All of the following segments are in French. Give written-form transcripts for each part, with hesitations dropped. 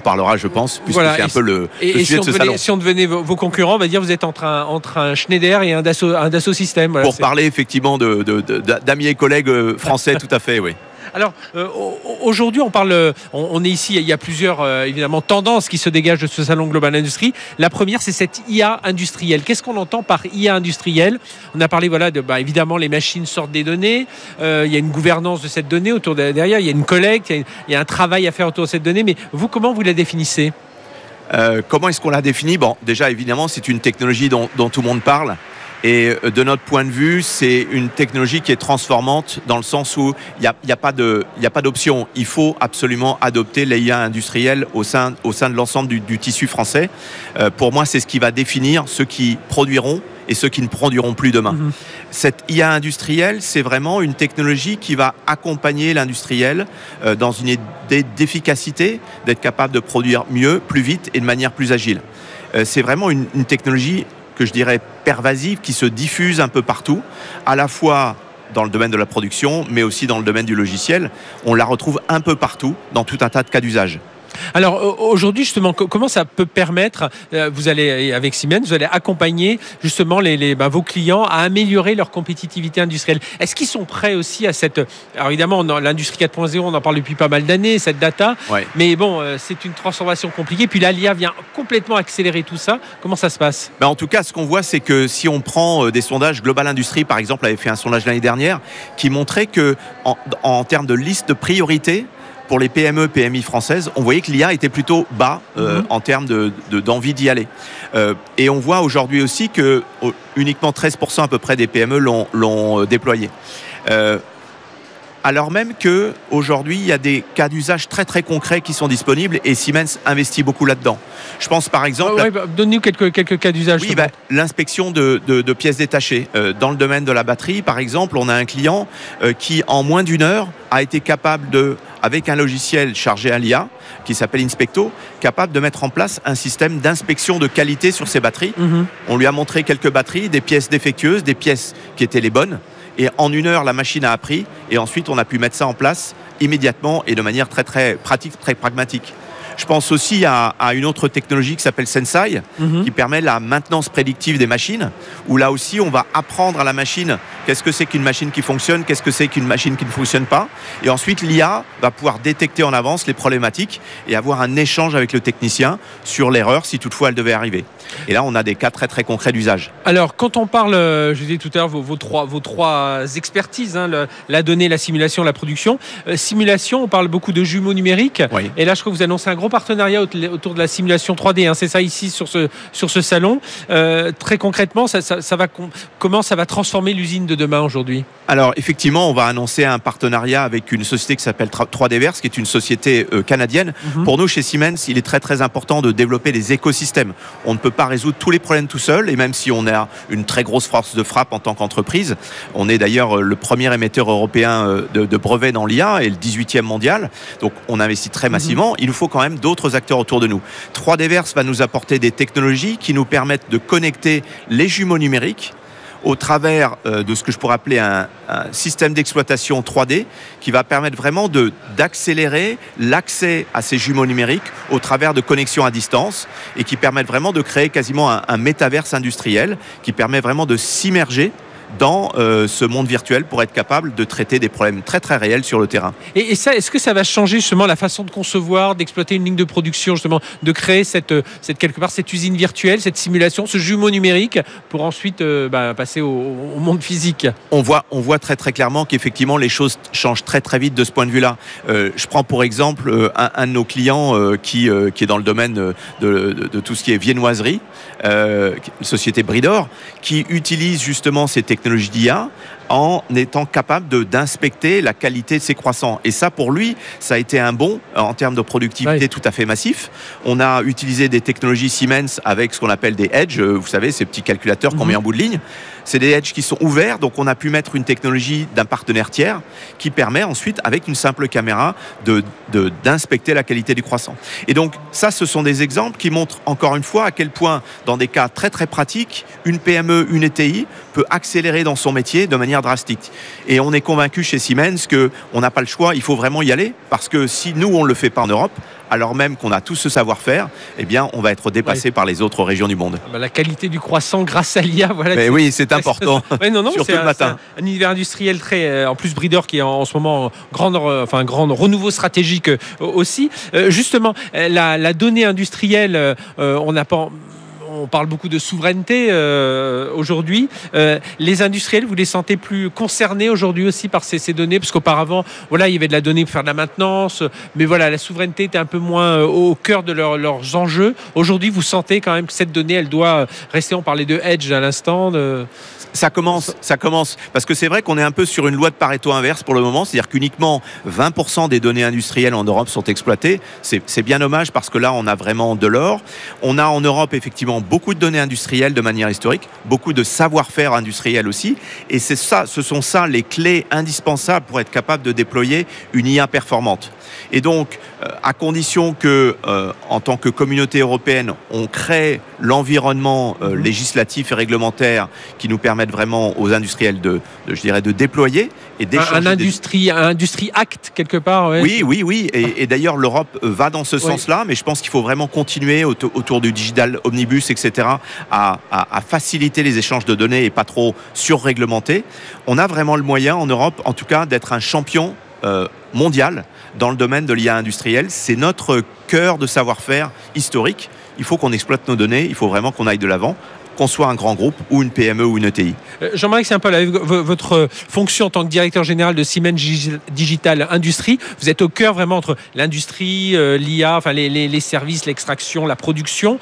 reparlera, je pense, puisque Voilà. c'est un peu le Et sujet de ce salon. si on devenait vos concurrents, on va dire vous êtes entre un Schneider et un Dassault Systèmes. Voilà, Pour parler effectivement d'amis et collègues français, tout à fait, oui. Alors, aujourd'hui, on est ici, il y a plusieurs évidemment tendances qui se dégagent de ce salon Global Industrie. La première, c'est cette IA industrielle. Qu'est-ce qu'on entend par IA industrielle ? On a parlé évidemment, les machines sortent des données, il y a une gouvernance de cette donnée derrière, il y a une collecte, il y a un travail à faire autour de cette donnée. Mais vous, comment vous la définissez ? Comment est-ce qu'on l'a défini ? Bon, déjà, évidemment, c'est une technologie dont tout le monde parle. Et de notre point de vue, c'est une technologie qui est transformante dans le sens où il n'y a pas d'option. Il faut absolument adopter l'IA industrielle au sein de l'ensemble du tissu français. Pour moi, c'est ce qui va définir ceux qui produiront et ceux qui ne produiront plus demain. Cette IA industrielle, c'est vraiment une technologie qui va accompagner l'industriel dans une idée d'efficacité, d'être capable de produire mieux, plus vite et de manière plus agile. C'est vraiment une technologie que je dirais pervasive, qui se diffuse un peu partout, à la fois dans le domaine de la production, mais aussi dans le domaine du logiciel. On la retrouve un peu partout, dans tout un tas de cas d'usage. Alors aujourd'hui justement, comment ça peut permettre, vous allez avec Siemens, vous allez accompagner justement vos clients à améliorer leur compétitivité industrielle. Est-ce qu'ils sont prêts aussi à cette... Alors évidemment, l'industrie 4.0, on en parle depuis pas mal d'années, cette data, ouais. Mais bon, c'est une transformation compliquée, puis l'IA vient complètement accélérer tout ça. Comment ça se passe ? En tout cas, ce qu'on voit, c'est que si on prend des sondages, Global Industrie par exemple avait fait un sondage l'année dernière qui montrait que en termes de liste de priorités, pour les PME, PMI françaises, on voyait que l'IA était plutôt bas en termes d'envie d'y aller. Et on voit aujourd'hui aussi que uniquement 13% à peu près des PME l'ont déployé. Alors même qu'aujourd'hui, il y a des cas d'usage très très concrets qui sont disponibles et Siemens investit beaucoup là-dedans. Je pense par exemple... Donne-nous quelques cas d'usage. Oui, l'inspection de pièces détachées. Dans le domaine de la batterie, par exemple, on a un client qui, en moins d'une heure, a été capable avec un logiciel chargé à l'IA, qui s'appelle Inspecto, capable de mettre en place un système d'inspection de qualité sur ses batteries. On lui a montré quelques batteries, des pièces défectueuses, des pièces qui étaient les bonnes. Et en une heure, la machine a appris. Et ensuite, on a pu mettre ça en place immédiatement et de manière très, très pratique, très pragmatique. Je pense aussi à une autre technologie qui s'appelle Sensei, qui permet la maintenance prédictive des machines, où là aussi, on va apprendre à la machine qu'est-ce que c'est qu'une machine qui fonctionne, qu'est-ce que c'est qu'une machine qui ne fonctionne pas. Et ensuite, l'IA va pouvoir détecter en avance les problématiques et avoir un échange avec le technicien sur l'erreur, si toutefois elle devait arriver. Et là, on a des cas très, très concrets d'usage. Alors, quand on parle, je disais tout à l'heure, vos trois expertises, la donnée, la simulation, la production. Simulation, on parle beaucoup de jumeaux numériques. Oui. Et là, je crois que vous annoncez un gros partenariat autour de la simulation 3D. C'est ça ici sur ce salon. Très concrètement, comment ça va transformer l'usine de demain aujourd'hui ? Alors, effectivement, on va annoncer un partenariat avec une société qui s'appelle 3Dverse, qui est une société canadienne. Pour nous, chez Siemens, il est très, très important de développer des écosystèmes. On ne peut pas résoudre tous les problèmes tout seul, et même si on a une très grosse force de frappe en tant qu'entreprise, on est d'ailleurs le premier émetteur européen de brevets dans l'IA et le 18e mondial, donc on investit très massivement. Il nous faut quand même d'autres acteurs autour de nous. 3Dverse va nous apporter des technologies qui nous permettent de connecter les jumeaux numériques au travers de ce que je pourrais appeler un système d'exploitation 3D qui va permettre vraiment d'accélérer l'accès à ces jumeaux numériques au travers de connexions à distance et qui permettent vraiment de créer quasiment un métaverse industriel qui permet vraiment de s'immerger dans ce monde virtuel pour être capable de traiter des problèmes très très réels sur le terrain. Et ça, est-ce que ça va changer justement la façon de concevoir, d'exploiter une ligne de production, justement, de créer cette usine virtuelle, cette simulation, ce jumeau numérique pour ensuite passer au monde physique ? On voit très très clairement qu'effectivement les choses changent très très vite de ce point de vue-là. Je prends pour exemple un de nos clients qui est dans le domaine de tout ce qui est viennoiserie, une société Bridor, qui utilise justement ces technologies d'IA en étant capable d'inspecter la qualité de ses croissants. Et ça, pour lui, ça a été un bond en termes de productivité tout à fait massif. On a utilisé des technologies Siemens avec ce qu'on appelle des edge, vous savez, ces petits calculateurs qu'on met en bout de ligne. C'est des edge qui sont ouverts, donc on a pu mettre une technologie d'un partenaire tiers qui permet ensuite, avec une simple caméra, d'inspecter la qualité du croissant. Et donc, ça, ce sont des exemples qui montrent encore une fois à quel point, dans des cas très très pratiques, une PME, une ETI peut accélérer dans son métier de manière manière drastique. Et on est convaincu chez Siemens qu'on n'a pas le choix, il faut vraiment y aller, parce que si nous, on ne le fait pas en Europe, alors même qu'on a tout ce savoir-faire, eh bien, on va être dépassé par les autres régions du monde. La qualité du croissant grâce à l'IA, voilà. Mais oui, c'est important. Surtout le matin. Un univers industriel très, en plus Breeder qui est en ce moment grand renouveau stratégique aussi. Justement, la donnée industrielle, on parle beaucoup de souveraineté aujourd'hui. Les industriels, vous les sentez plus concernés aujourd'hui aussi par ces données? Parce qu'auparavant, il y avait de la donnée pour faire de la maintenance, mais la souveraineté était un peu moins au cœur de leurs enjeux. Aujourd'hui, vous sentez quand même que cette donnée, elle doit rester, on parlait de hedge à l'instant. Ça commence, parce que c'est vrai qu'on est un peu sur une loi de Pareto inverse pour le moment, c'est-à-dire qu'uniquement 20% des données industrielles en Europe sont exploitées. C'est bien dommage parce que là, on a vraiment de l'or. On a en Europe, effectivement, beaucoup de données industrielles de manière historique, beaucoup de savoir-faire industriel aussi, et ce sont les clés indispensables pour être capable de déployer une IA performante. Et donc, à condition que, en tant que communauté européenne, on crée l'environnement législatif et réglementaire qui nous permette vraiment aux industriels de déployer et d'échanger. Un industrie Act, quelque part. Ouais. Oui. Et d'ailleurs, l'Europe va dans ce sens-là, mais je pense qu'il faut vraiment continuer autour du Digital Omnibus, etc., à faciliter les échanges de données et pas trop surréglementer. On a vraiment le moyen, en Europe, en tout cas, d'être un champion mondial dans le domaine de l'IA industrielle. C'est notre cœur de savoir-faire historique. Il faut qu'on exploite nos données, il faut vraiment qu'on aille de l'avant, qu'on soit un grand groupe ou une PME ou une ETI. Jean-Marie Saint-Paul, avec votre fonction en tant que directeur général de Siemens Digital Industrie, vous êtes au cœur vraiment entre l'industrie, l'IA, les services, l'extraction, la production.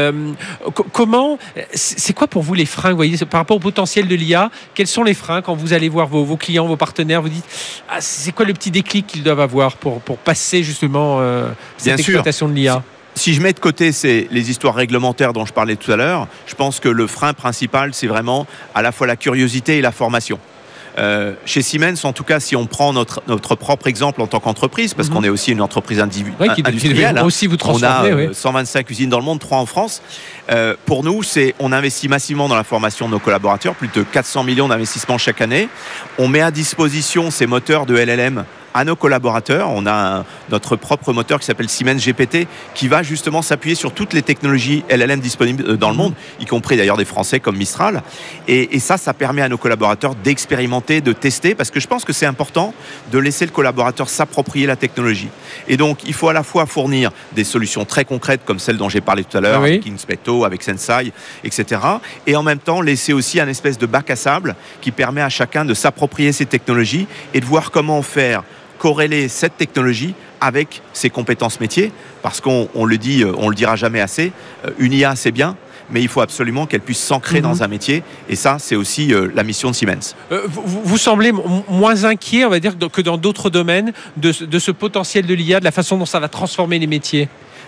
C'est quoi pour vous les freins, vous voyez, par rapport au potentiel de l'IA? Quels sont les freins quand vous allez voir vos clients, vos partenaires? Vous dites, c'est quoi le petit déclic qu'ils doivent avoir pour passer justement cette exploitation de l'IA? Si je mets de côté les histoires réglementaires dont je parlais tout à l'heure, je pense que le frein principal, c'est vraiment à la fois la curiosité et la formation. Chez Siemens, en tout cas, si on prend notre propre exemple en tant qu'entreprise, parce qu'on est aussi une entreprise industrielle, aussi vous on a 125 usines dans le monde, 3 en France. Pour nous, on investit massivement dans la formation de nos collaborateurs, plus de 400 millions d'investissements chaque année. On met à disposition ces moteurs de LLM à nos collaborateurs. On a notre propre moteur qui s'appelle Siemens GPT, qui va justement s'appuyer sur toutes les technologies LLM disponibles dans le monde, y compris d'ailleurs des Français comme Mistral. Et ça permet à nos collaborateurs d'expérimenter, de tester, parce que je pense que c'est important de laisser le collaborateur s'approprier la technologie. Et donc, il faut à la fois fournir des solutions très concrètes, comme celles dont j'ai parlé tout à l'heure, avec Inspecto, avec Sensei, etc. Et en même temps, laisser aussi un espèce de bac à sable qui permet à chacun de s'approprier ces technologies et de voir comment faire corréler cette technologie avec ses compétences métiers, parce qu'on le dit, on le dira jamais assez, une IA c'est bien, mais il faut absolument qu'elle puisse s'ancrer dans un métier, et ça c'est aussi la mission de Siemens. Vous semblez moins inquiet, on va dire, que dans d'autres domaines de ce potentiel de l'IA, de la façon dont ça va transformer les métiers?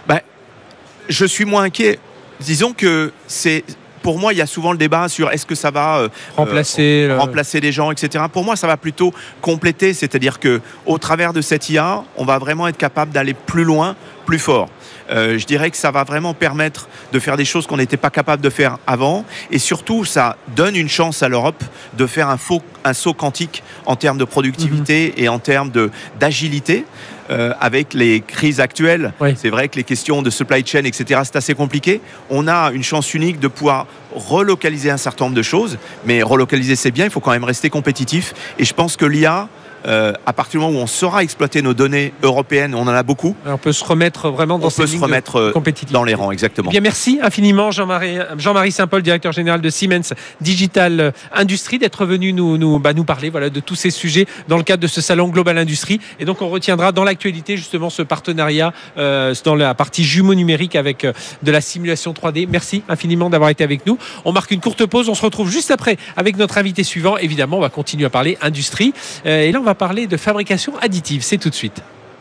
Je suis moins inquiet. Disons que pour moi, il y a souvent le débat sur est-ce que ça va remplacer les gens, etc. Pour moi, ça va plutôt compléter, c'est-à-dire qu'au travers de cette IA, on va vraiment être capable d'aller plus loin, plus fort. Je dirais que ça va vraiment permettre de faire des choses qu'on n'était pas capable de faire avant, et surtout, ça donne une chance à l'Europe de faire un saut quantique en termes de productivité et en termes d'agilité. Avec les crises actuelles, c'est vrai que les questions de supply chain, etc., c'est assez compliqué. On a une chance unique de pouvoir relocaliser un certain nombre de choses, mais relocaliser c'est bien, il faut quand même rester compétitif. Et je pense que l'IA, à partir du moment où on saura exploiter nos données européennes, on en a beaucoup. On peut se remettre vraiment dans ces lignes compétitives. Dans les rangs, exactement. Bien, merci infiniment Jean-Marie Saint-Paul, directeur général de Siemens Digital Industrie, d'être venu nous parler de tous ces sujets dans le cadre de ce salon Global Industrie. Et donc on retiendra dans l'actualité justement ce partenariat dans la partie jumeaux numérique avec de la simulation 3D. Merci infiniment d'avoir été avec nous. On marque une courte pause, on se retrouve juste après avec notre invité suivant. Évidemment, on va continuer à parler industrie. Et là, on va parler de fabrication additive. C'est tout de suite.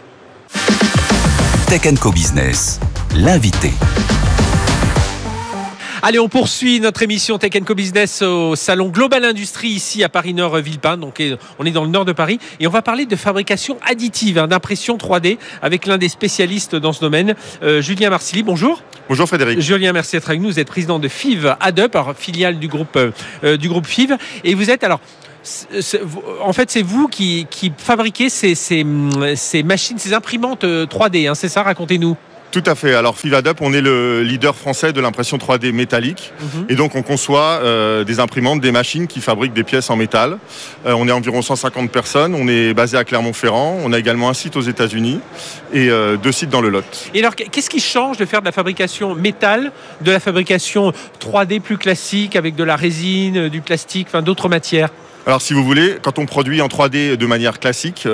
Tech & Co Business, l'invité. Allez, on poursuit notre émission Tech & Co Business au salon Global Industrie ici à Paris-Nord Villepinte. Donc on est dans le nord de Paris et on va parler de fabrication additive, d'impression 3D avec l'un des spécialistes dans ce domaine, Julien Marcilly. Bonjour. Bonjour Frédéric. Julien, merci d'être avec nous. Vous êtes président de FIV Adup, filiale du groupe FIV, et vous êtes En fait, c'est vous qui fabriquez ces machines, ces imprimantes 3D, c'est ça? Racontez-nous. Tout à fait. Alors Fivadup, on est le leader français de l'impression 3D métallique. Et donc on conçoit des imprimantes, des machines qui fabriquent des pièces en métal. On est environ 150 personnes. On est basé à Clermont-Ferrand. On a également un site aux États-Unis et 2 sites dans le Lot. Et alors, qu'est-ce qui change de faire de la fabrication métal, de la fabrication 3D plus classique avec de la résine, du plastique, d'autres matières? Alors si vous voulez, quand on produit en 3D de manière classique,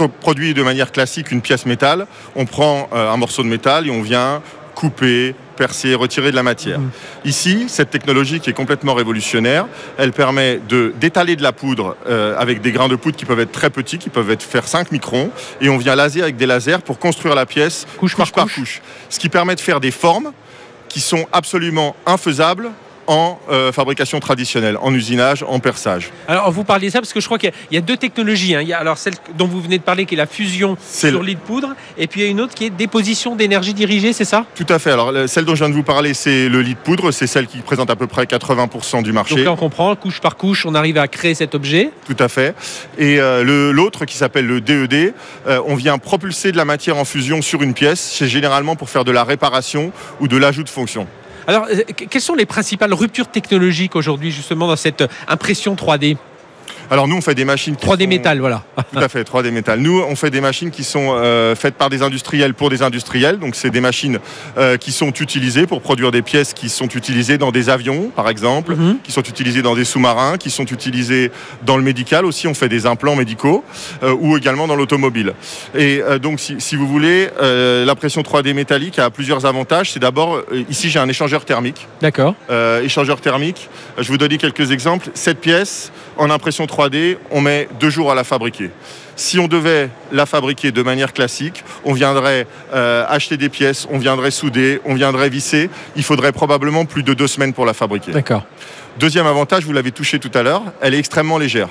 une pièce métal, on prend un morceau de métal et on vient couper, percer, retirer de la matière. Ici, cette technologie qui est complètement révolutionnaire, elle permet d'étaler de la poudre avec des grains de poudre qui peuvent être très petits, qui peuvent faire 5 microns, et on vient laser avec des lasers pour construire la pièce couche par couche. Ce qui permet de faire des formes qui sont absolument infaisables en fabrication traditionnelle, en usinage, en perçage. Alors vous parlez de ça parce que je crois qu'il y a 2 technologies. Il y a alors celle dont vous venez de parler qui est la fusion sur lit de poudre, et puis il y a une autre qui est déposition d'énergie dirigée, c'est ça? Tout à fait. Alors celle dont je viens de vous parler, c'est le lit de poudre, c'est celle qui représente à peu près 80% du marché. Donc là on comprend, couche par couche, on arrive à créer cet objet. Tout à fait. Et l'autre qui s'appelle le DED, on vient propulser de la matière en fusion sur une pièce, c'est généralement pour faire de la réparation ou de l'ajout de fonction. Alors, quelles sont les principales ruptures technologiques aujourd'hui, justement, dans cette impression 3D? Alors nous, on fait des machines 3D métal, voilà. Tout à fait, 3D métal. Nous, on fait des machines qui sont faites par des industriels pour des industriels. Donc c'est des machines qui sont utilisées pour produire des pièces qui sont utilisées dans des avions, par exemple, qui sont utilisées dans des sous-marins, qui sont utilisées dans le médical aussi. On fait des implants médicaux ou également dans l'automobile. Et donc si vous voulez, l'impression 3D métallique a plusieurs avantages. C'est d'abord, ici j'ai un échangeur thermique. D'accord. Échangeur thermique, je vais vous donner quelques exemples. Cette pièce, en impression 3D, on met 2 jours à la fabriquer. Si on devait la fabriquer de manière classique, on viendrait acheter des pièces, on viendrait souder, on viendrait visser. Il faudrait probablement plus de 2 semaines pour la fabriquer. D'accord. Deuxième avantage, vous l'avez touché tout à l'heure, elle est extrêmement légère.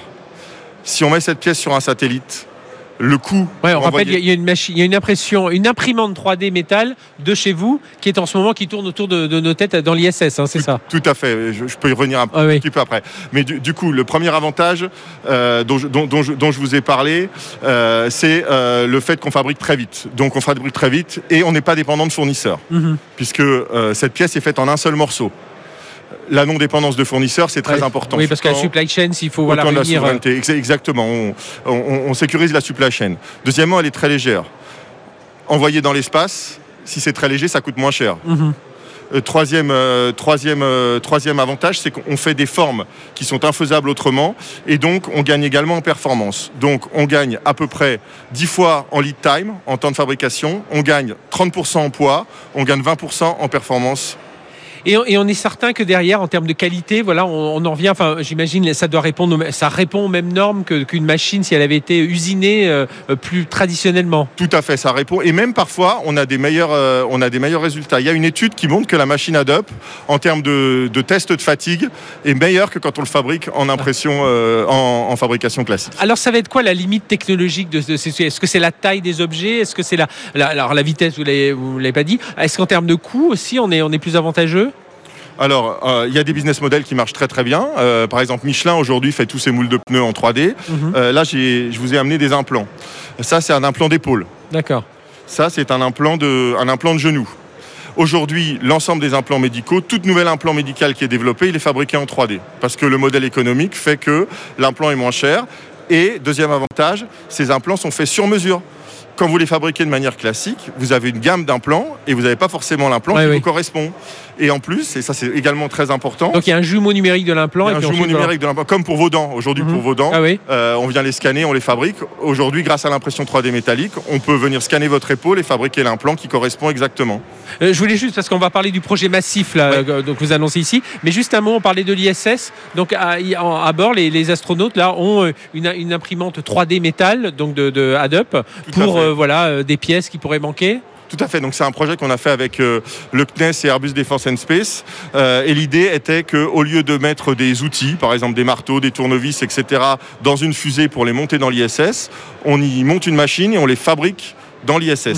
Si on met cette pièce sur un satellite, le coût... Ouais, on rappelle, il y a une machine, il y a une imprimante 3D métal de chez vous qui est en ce moment qui tourne autour de nos têtes dans l'ISS, c'est ça? Tout à fait, je peux y revenir un petit peu après. Mais du coup, le premier avantage dont je vous ai parlé, c'est le fait qu'on fabrique très vite. Donc on fabrique très vite et on n'est pas dépendant de fournisseurs, puisque cette pièce est faite en un seul morceau. La non-dépendance de fournisseurs, c'est très important. Oui, parce que la supply chain, s'il faut réunir... la souveraineté, exactement. On sécurise la supply chain. Deuxièmement, elle est très légère. Envoyée dans l'espace, si c'est très léger, ça coûte moins cher. Troisième avantage, c'est qu'on fait des formes qui sont infaisables autrement, et donc on gagne également en performance. Donc on gagne à peu près 10 fois en lead time, en temps de fabrication, on gagne 30% en poids, on gagne 20% en performance. Et on est certain que derrière, en termes de qualité, voilà, on en revient. Enfin, j'imagine, ça répond aux mêmes normes qu'une machine si elle avait été usinée plus traditionnellement. Tout à fait, ça répond. Et même parfois, on a des meilleurs résultats. Il y a une étude qui montre que la machine Adobe, en termes de test de fatigue, est meilleure que quand on le fabrique en impression, en fabrication classique. Alors, ça va être quoi la limite technologique de est-ce que c'est la taille des objets? Est-ce que c'est la vitesse? Vous l'avez pas dit. Est-ce qu'en termes de coût aussi, on est plus avantageux? Alors, il y a des business models qui marchent très très bien. Par exemple, Michelin aujourd'hui fait tous ses moules de pneus en 3D. Là, je vous ai amené des implants. Ça, c'est un implant d'épaule. D'accord. Ça, c'est un implant de genou. Aujourd'hui, l'ensemble des implants médicaux, tout nouvel implant médical qui est développé, il est fabriqué en 3D. Parce que le modèle économique fait que l'implant est moins cher. Et deuxième avantage, ces implants sont faits sur mesure. Quand vous les fabriquez de manière classique, vous avez une gamme d'implants et vous n'avez pas forcément l'implant qui vous correspond. Et en plus, et ça c'est également très important... Donc il y a un jumeau numérique de l'implant. Un jumeau numérique de l'implant, comme pour vos dents. Aujourd'hui, pour vos dents, on vient les scanner, on les fabrique. Aujourd'hui, grâce à l'impression 3D métallique, on peut venir scanner votre épaule et fabriquer l'implant qui correspond exactement. Je voulais juste, parce qu'on va parler du projet massif là, donc vous annoncez ici, mais juste un mot, on parlait de l'ISS. Donc à bord, les astronautes là ont une imprimante 3D métal, donc de Adobe, pour des pièces qui pourraient manquer. Tout à fait, donc c'est un projet qu'on a fait avec le CNES et Airbus Defence and Space, et l'idée était qu'au lieu de mettre des outils, par exemple des marteaux, des tournevis, etc., dans une fusée pour les monter dans l'ISS, on y monte une machine et on les fabrique dans l'ISS.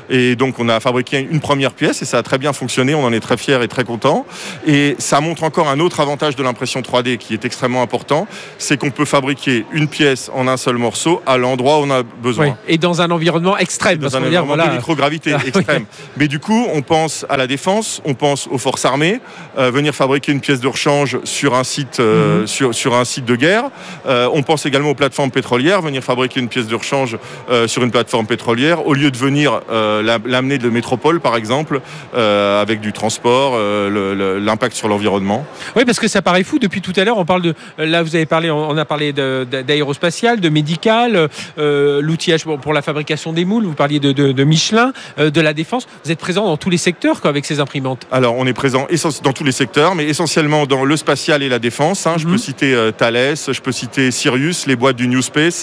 Et donc on a fabriqué une première pièce et ça a très bien fonctionné, on en est très fiers et très contents. Et ça montre encore un autre avantage de l'impression 3D qui est extrêmement important, c'est qu'on peut fabriquer une pièce en un seul morceau à l'endroit où on a besoin. Oui. Et dans un environnement extrême. Dans un environnement de microgravité extrême. Mais du coup, on pense à la défense, on pense aux forces armées, venir fabriquer une pièce de rechange sur un site, sur un site de guerre. On pense également aux plateformes pétrolières, venir fabriquer une pièce de rechange sur une plateforme pétrolière, au lieu de venir l'amener de métropole, par exemple, avec du transport, l'impact sur l'environnement. Oui, parce que ça paraît fou. Depuis tout à l'heure, on parle de. Là, vous avez parlé, on a parlé d'aérospatial, de médical, l'outillage pour la fabrication des moules. Vous parliez de Michelin, de la défense. Vous êtes présent dans tous les secteurs avec ces imprimantes. Alors, on est présent dans tous les secteurs, mais essentiellement dans le spatial et la défense. Je peux citer Thales, je peux citer Sirius, les boîtes du New Space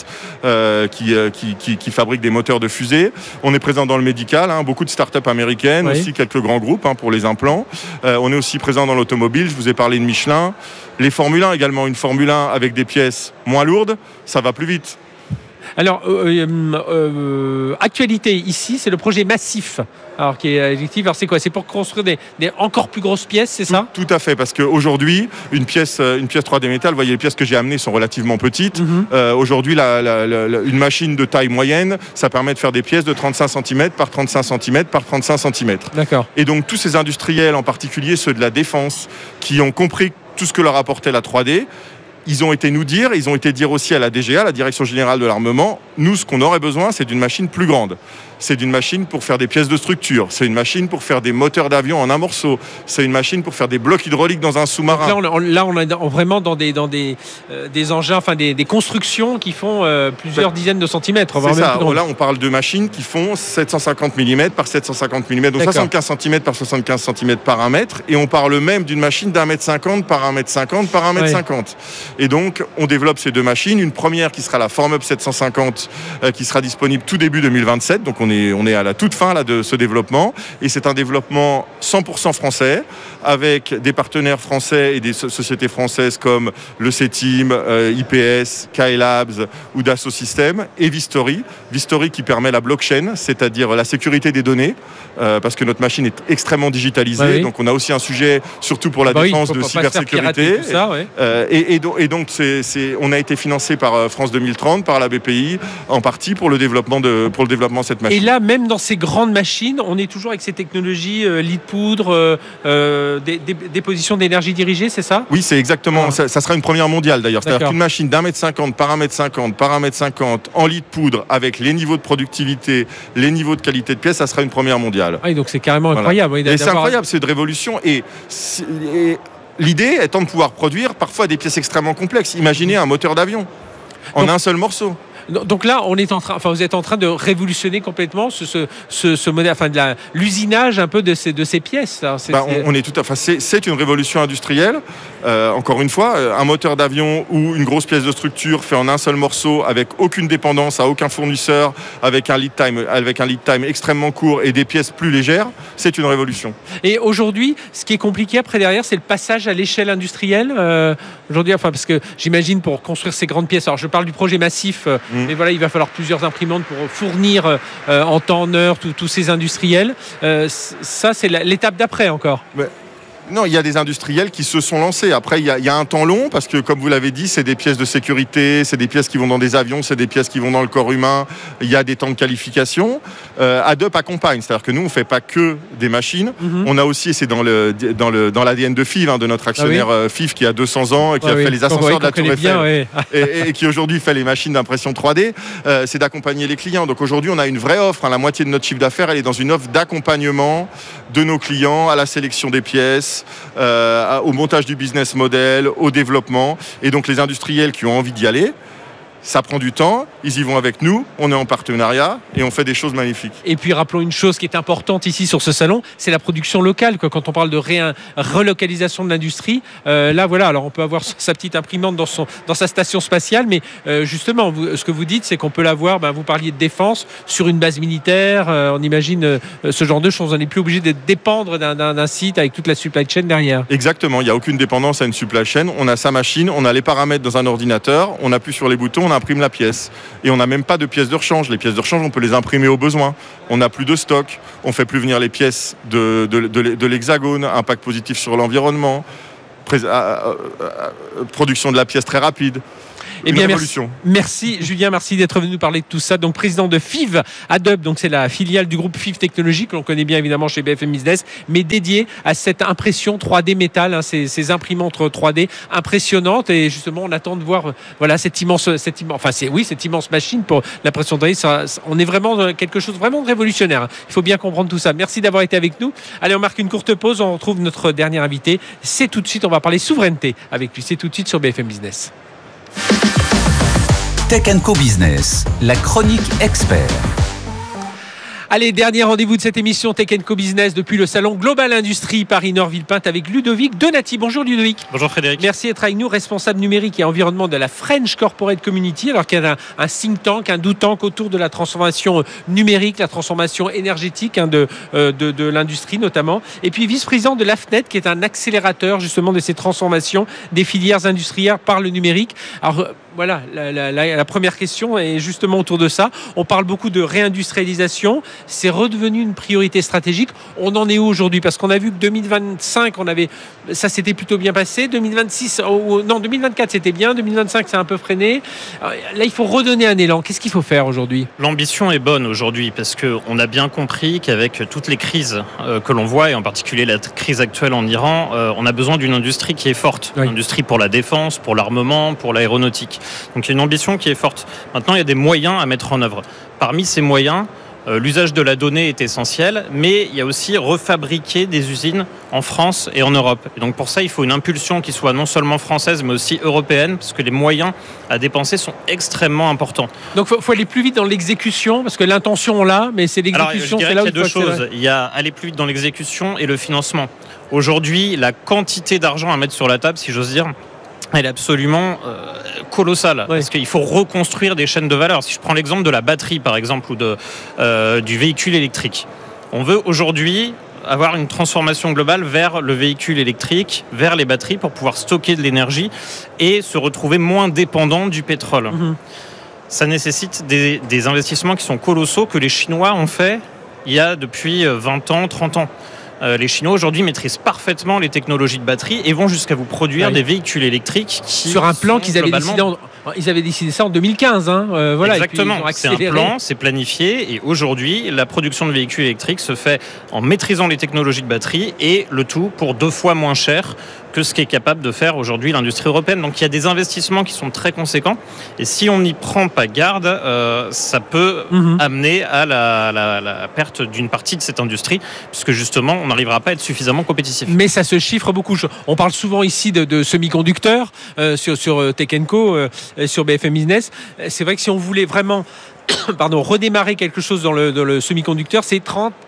qui fabriquent des moteurs de fusée. On est présent dans le médical, beaucoup de start-up américaines, aussi quelques grands groupes pour les implants. On est aussi présent dans l'automobile, je vous ai parlé de Michelin. Les Formule 1 également, une Formule 1 avec des pièces moins lourdes, ça va plus vite. Alors, actualité ici, c'est le projet Massif. Alors, qui est effectif. Alors, c'est quoi? C'est pour construire des encore plus grosses pièces, c'est ça? Tout à fait, parce qu'aujourd'hui, une pièce 3D métal, vous voyez, les pièces que j'ai amenées sont relativement petites. Aujourd'hui, une machine de taille moyenne, ça permet de faire des pièces de 35 cm par 35 cm par 35 cm. D'accord. Et donc, tous ces industriels, en particulier ceux de la défense, qui ont compris tout ce que leur apportait la 3D, ils ont été dire aussi à la DGA, la Direction Générale de l'Armement, nous, ce qu'on aurait besoin, c'est d'une machine plus grande. C'est d'une machine pour faire des pièces de structure. C'est une machine pour faire des moteurs d'avion en un morceau. C'est une machine pour faire des blocs hydrauliques dans un sous-marin. Là, on est vraiment dans des engins, enfin des constructions qui font plusieurs dizaines de centimètres. C'est ça. Là, on parle de machines qui font 750 mm par 750 mm, donc 75 cm par 75 cm par 1 mètre. Et on parle même d'une machine d'1,50 m par 1,50 m par 1,50 m. Et donc, on développe ces deux machines. Une première qui sera la FormUp 750, qui sera disponible tout début 2027. Donc, on est à la toute fin là, de ce développement. Et c'est un développement 100% français, avec des partenaires français et des sociétés françaises comme le CETIM, IPS, Skylabs ou Dassault Systèmes, et Vistory. Vistory qui permet la blockchain, c'est-à-dire la sécurité des données, parce que notre machine est extrêmement digitalisée. Donc, on a aussi un sujet, surtout pour la défense, de cybersécurité. Et donc, on a été financé par France 2030, par la BPI, en partie pour le développement de cette machine. Et là, même dans ces grandes machines, on est toujours avec ces technologies lit de poudre, déposition d'énergie dirigée, c'est ça? Oui, c'est exactement. Ça sera une première mondiale d'ailleurs. C'est-à-dire qu'une machine d'1,50 m par 1,50 m par 1,50 m en lit de poudre, avec les niveaux de productivité, les niveaux de qualité de pièce, ça sera une première mondiale. Ah, donc c'est carrément incroyable. Voilà. Et c'est incroyable, c'est une révolution. Et l'idée étant de pouvoir produire parfois des pièces extrêmement complexes. Imaginez un moteur d'avion en un seul morceau. Donc là, vous êtes en train de révolutionner complètement ce modèle, l'usinage un peu de ces pièces. On est tout à fait. C'est une révolution industrielle. Encore une fois, un moteur d'avion ou une grosse pièce de structure fait en un seul morceau, avec aucune dépendance à aucun fournisseur, avec un lead time extrêmement court et des pièces plus légères. C'est une révolution. Et aujourd'hui, ce qui est compliqué après derrière, c'est le passage à l'échelle industrielle. Aujourd'hui, parce que j'imagine pour construire ces grandes pièces. Alors, je parle du projet Massif. Mais voilà, il va falloir plusieurs imprimantes pour fournir en temps, en heure, tous ces industriels. Ça, c'est l'étape d'après encore. Non, il y a des industriels qui se sont lancés. Après, il y a un temps long, parce que, comme vous l'avez dit, c'est des pièces de sécurité, c'est des pièces qui vont dans des avions, c'est des pièces qui vont dans le corps humain. Il y a des temps de qualification. Adobe accompagne, c'est-à-dire que nous, on ne fait pas que des machines. On a aussi, c'est dans l'ADN de FIV, de notre actionnaire FIV, qui a 200 ans et qui a fait les ascenseurs de la Tour Eiffel et qui aujourd'hui fait les machines d'impression 3D, c'est d'accompagner les clients. Donc aujourd'hui, on a une vraie offre. La moitié de notre chiffre d'affaires, elle est dans une offre d'accompagnement de nos clients à la sélection des pièces, au montage du business model, au développement. Et donc les industriels qui ont envie d'y aller, ça prend du temps, ils y vont avec nous, on est en partenariat et on fait des choses magnifiques. Et puis rappelons une chose qui est importante ici sur ce salon, c'est la production locale. Quand on parle de relocalisation de l'industrie, là voilà, alors on peut avoir sa petite imprimante dans sa station spatiale, mais justement, ce que vous dites, c'est qu'on peut l'avoir, vous parliez de défense, sur une base militaire, on imagine ce genre de choses, on n'est plus obligé de dépendre d'un site avec toute la supply chain derrière. Exactement, il n'y a aucune dépendance à une supply chain, on a sa machine, on a les paramètres dans un ordinateur, on appuie sur les boutons, on a imprime la pièce. Et on n'a même pas de pièces de rechange. Les pièces de rechange, on peut les imprimer au besoin. On n'a plus de stock. On fait plus venir les pièces de l'Hexagone. Impact positif sur l'environnement. Production de la pièce très rapide. Eh bien, merci Julien, merci d'être venu nous parler de tout ça. Donc président de FIV Adobe, donc c'est la filiale du groupe FIV Technologies que l'on connaît bien évidemment chez BFM Business, mais dédié à cette impression 3D métal, ces imprimantes 3D impressionnantes. Et justement, on attend de voir cette immense machine pour l'impression 3D. On est vraiment dans quelque chose vraiment de révolutionnaire. Il faut bien comprendre tout ça. Merci d'avoir été avec nous. Allez, on marque une courte pause. On retrouve notre dernier invité. C'est tout de suite. On va parler souveraineté avec lui. C'est tout de suite sur BFM Business. Tech & Co Business, la chronique expert. Allez, dernier rendez-vous de cette émission Tech & Co Business depuis le salon Global Industrie Paris-Nord Villepinte avec Ludovic Donati. Bonjour Ludovic. Bonjour Frédéric. Merci d'être avec nous, responsable numérique et environnement de la French Corporate Community, alors qu'il y a un think tank, un do tank autour de la transformation numérique, la transformation énergétique de l'industrie notamment. Et puis vice-président de l'AFNET, qui est un accélérateur justement de ces transformations des filières industrielles par le numérique. Alors voilà, la première question est justement autour de ça. On parle beaucoup de réindustrialisation. C'est redevenu une priorité stratégique. On en est où aujourd'hui ? Parce qu'on a vu que 2025, ça s'était plutôt bien passé. 2024, c'était bien. 2025, c'est un peu freiné. Là, il faut redonner un élan. Qu'est-ce qu'il faut faire aujourd'hui ? L'ambition est bonne aujourd'hui parce qu'on a bien compris qu'avec toutes les crises que l'on voit, et en particulier la crise actuelle en Iran, on a besoin d'une industrie qui est forte. Oui. Une industrie pour la défense, pour l'armement, pour l'aéronautique. Donc il y a une ambition qui est forte. Maintenant, il y a des moyens à mettre en œuvre. Parmi ces moyens, l'usage de la donnée est essentiel, mais il y a aussi refabriquer des usines en France et en Europe. Et donc pour ça, il faut une impulsion qui soit non seulement française, mais aussi européenne, parce que les moyens à dépenser sont extrêmement importants. Donc il faut aller plus vite dans l'exécution, parce que l'intention on l'a, mais c'est l'exécution. Alors, je dirais qu'il y a deux choses. Il y a aller plus vite dans l'exécution et le financement. Aujourd'hui, la quantité d'argent à mettre sur la table, si j'ose dire, elle est absolument colossale, oui. Parce qu'il faut reconstruire des chaînes de valeur. Si je prends l'exemple de la batterie, par exemple, ou du véhicule électrique, on veut aujourd'hui avoir une transformation globale vers le véhicule électrique, vers les batteries, pour pouvoir stocker de l'énergie et se retrouver moins dépendant du pétrole. Mmh. Ça nécessite des investissements qui sont colossaux, que les Chinois ont fait il y a depuis 20 ans, 30 ans. Les Chinois aujourd'hui maîtrisent parfaitement les technologies de batterie et vont jusqu'à vous produire des véhicules électriques qui sur un plan qu'ils avaient décidé. Ils avaient décidé ça en 2015. Voilà, exactement. C'est un plan, c'est planifié. Et aujourd'hui, la production de véhicules électriques se fait en maîtrisant les technologies de batterie et le tout pour 2 fois moins cher que ce qu'est capable de faire aujourd'hui l'industrie européenne. Donc il y a des investissements qui sont très conséquents. Et si on n'y prend pas garde, ça peut amener à la perte d'une partie de cette industrie, puisque justement, on n'arrivera pas à être suffisamment compétitif. Mais ça se chiffre beaucoup. On parle souvent ici de semi-conducteurs sur Tech & Co, sur BFM Business. C'est vrai que si on voulait vraiment redémarrer quelque chose dans le semi-conducteur, c'est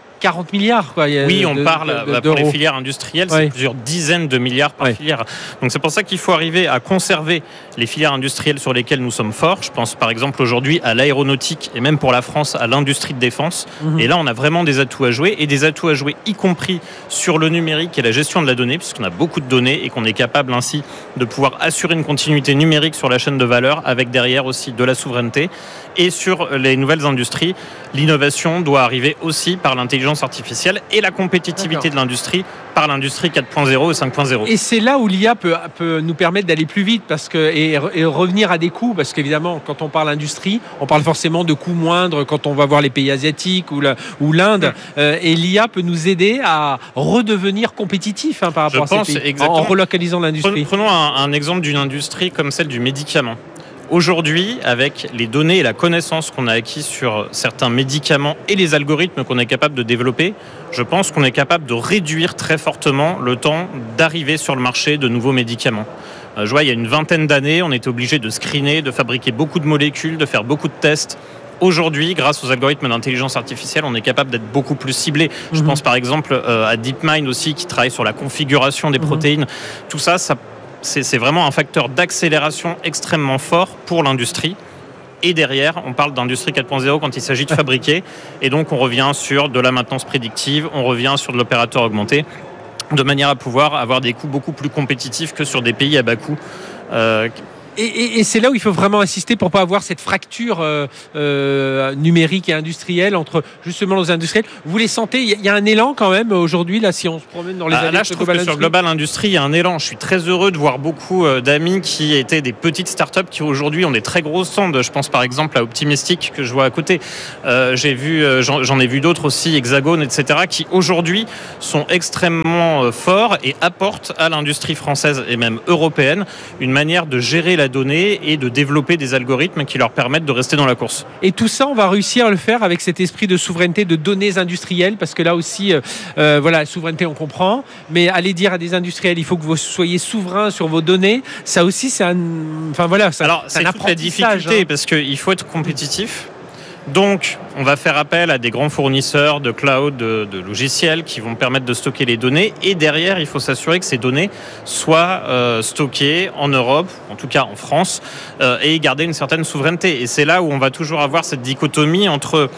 40 milliards. Oui, on parle pour les filières industrielles, c'est plusieurs dizaines de milliards par filière. Donc c'est pour ça qu'il faut arriver à conserver les filières industrielles sur lesquelles nous sommes forts. Je pense par exemple aujourd'hui à l'aéronautique et même pour la France à l'industrie de défense. Et là, on a vraiment des atouts à jouer, et des atouts à jouer y compris sur le numérique et la gestion de la donnée, puisqu'on a beaucoup de données et qu'on est capable ainsi de pouvoir assurer une continuité numérique sur la chaîne de valeur, avec derrière aussi de la souveraineté. Et sur les nouvelles industries, l'innovation doit arriver aussi par l'intelligence artificielle et la compétitivité de l'industrie par l'industrie 4.0 et 5.0. Et c'est là où l'IA peut nous permettre d'aller plus vite et revenir à des coûts, parce qu'évidemment, quand on parle industrie, on parle forcément de coûts moindres quand on va voir les pays asiatiques ou l'Inde. Et l'IA peut nous aider à redevenir compétitif par rapport à ces pays, en relocalisant l'industrie. Prenons un exemple d'une industrie comme celle du médicament. Aujourd'hui, avec les données et la connaissance qu'on a acquis sur certains médicaments et les algorithmes qu'on est capable de développer, je pense qu'on est capable de réduire très fortement le temps d'arriver sur le marché de nouveaux médicaments. Je vois, il y a une vingtaine d'années, on était obligé de screener, de fabriquer beaucoup de molécules, de faire beaucoup de tests. Aujourd'hui, grâce aux algorithmes d'intelligence artificielle, on est capable d'être beaucoup plus ciblé. Je pense par exemple à DeepMind aussi, qui travaille sur la configuration des protéines. Tout ça c'est vraiment un facteur d'accélération extrêmement fort pour l'industrie. Et derrière, on parle d'industrie 4.0 quand il s'agit de fabriquer. Et donc, on revient sur de la maintenance prédictive, on revient sur de l'opérateur augmenté, de manière à pouvoir avoir des coûts beaucoup plus compétitifs que sur des pays à bas coût. Et c'est là où il faut vraiment insister pour pas avoir cette fracture numérique et industrielle entre justement nos industriels. Vous les sentez? Il y a un élan quand même aujourd'hui là, si on se promène dans les allées là, je trouve que sur Global Industries, il y a un élan. Je suis très heureux de voir beaucoup d'amis qui étaient des petites startups qui aujourd'hui ont des très gros stands. Je pense par exemple à Optimistic que je vois à côté. J'en ai vu d'autres aussi, Hexagone, etc., qui aujourd'hui sont extrêmement forts et apportent à l'industrie française et même européenne une manière de gérer la donnée et de développer des algorithmes qui leur permettent de rester dans la course. Et tout ça, on va réussir à le faire avec cet esprit de souveraineté de données industrielles, parce que là aussi, voilà, souveraineté, on comprend, mais aller dire à des industriels, il faut que vous soyez souverains sur vos données, ça aussi, c'est un toute la difficulté, parce qu'il faut être compétitif. Donc, on va faire appel à des grands fournisseurs de cloud, de logiciels qui vont permettre de stocker les données. Et derrière, il faut s'assurer que ces données soient stockées en Europe, en tout cas en France, et garder une certaine souveraineté. Et c'est là où on va toujours avoir cette dichotomie entre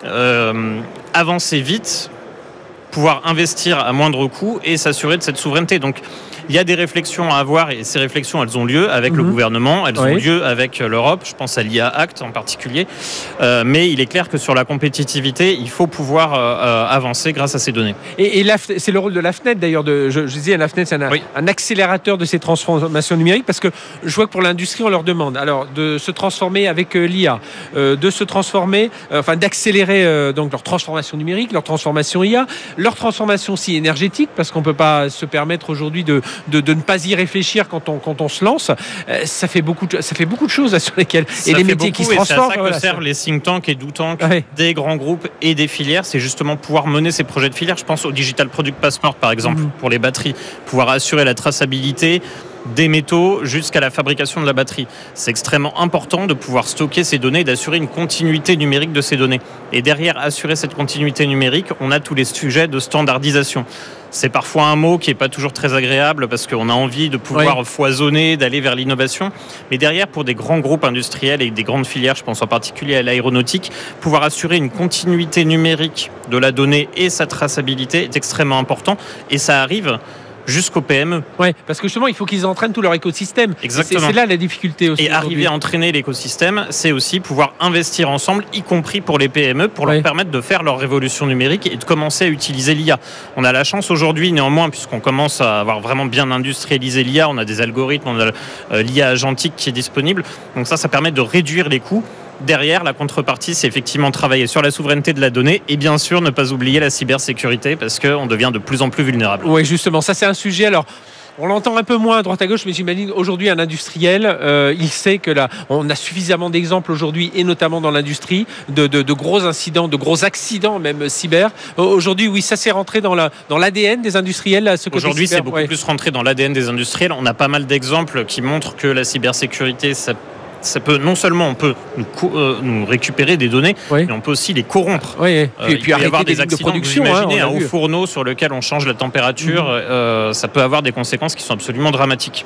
avancer vite, pouvoir investir à moindre coût et s'assurer de cette souveraineté. Donc, il y a des réflexions à avoir et ces réflexions, elles ont lieu avec le gouvernement, elles ont lieu avec l'Europe, je pense à l'IA Act en particulier. Mais il est clair que sur la compétitivité, il faut pouvoir avancer grâce à ces données. Et c'est le rôle de l'AFNET d'ailleurs. Je disais, l'AFNET, c'est un accélérateur de ces transformations numériques, parce que je vois que pour l'industrie, on leur demande alors de se transformer avec l'IA, de se transformer, d'accélérer donc leur transformation numérique, leur transformation IA, leur transformation aussi énergétique, parce qu'on ne peut pas se permettre aujourd'hui de ne pas y réfléchir quand on se lance. Ça fait beaucoup de choses sur lesquelles et les métiers qui se transforment. C'est à ça que servent les think tanks et do tanks des grands groupes et des filières. C'est justement pouvoir mener ces projets de filière. Je pense au Digital Product Passport par exemple pour les batteries, pouvoir assurer la traçabilité des métaux jusqu'à la fabrication de la batterie. C'est extrêmement important de pouvoir stocker ces données et d'assurer une continuité numérique de ces données. Et derrière assurer cette continuité numérique, on a tous les sujets de standardisation. C'est parfois un mot qui n'est pas toujours très agréable parce qu'on a envie de pouvoir foisonner, d'aller vers l'innovation. Mais derrière, pour des grands groupes industriels et des grandes filières, je pense en particulier à l'aéronautique, pouvoir assurer une continuité numérique de la donnée et sa traçabilité est extrêmement important. Et ça arrive jusqu'aux PME. Oui, parce que justement, il faut qu'ils entraînent tout leur écosystème. Exactement. C'est là la difficulté aussi. Et arriver à entraîner l'écosystème, c'est aussi pouvoir investir ensemble, y compris pour les PME, pour leur permettre de faire leur révolution numérique et de commencer à utiliser l'IA. On a la chance aujourd'hui, néanmoins, puisqu'on commence à avoir vraiment bien industrialisé l'IA, on a des algorithmes, on a l'IA agentique qui est disponible. Donc ça permet de réduire les coûts. Derrière, la contrepartie, c'est effectivement travailler sur la souveraineté de la donnée et bien sûr ne pas oublier la cybersécurité parce qu'on devient de plus en plus vulnérable. Oui, justement, ça c'est un sujet. Alors, on l'entend un peu moins à droite à gauche, mais j'imagine aujourd'hui un industriel, il sait que là, on a suffisamment d'exemples aujourd'hui, et notamment dans l'industrie, de gros incidents, de gros accidents même cyber. Aujourd'hui, oui, ça s'est rentré dans l'ADN des industriels. Aujourd'hui, c'est beaucoup plus rentré dans l'ADN des industriels. On a pas mal d'exemples qui montrent que la cybersécurité, ça peut non seulement on peut nous récupérer des données, mais on peut aussi les corrompre. Et puis il peut y avoir des accidents de production. Vous imaginez un haut fourneau sur lequel on change la température, ça peut avoir des conséquences qui sont absolument dramatiques.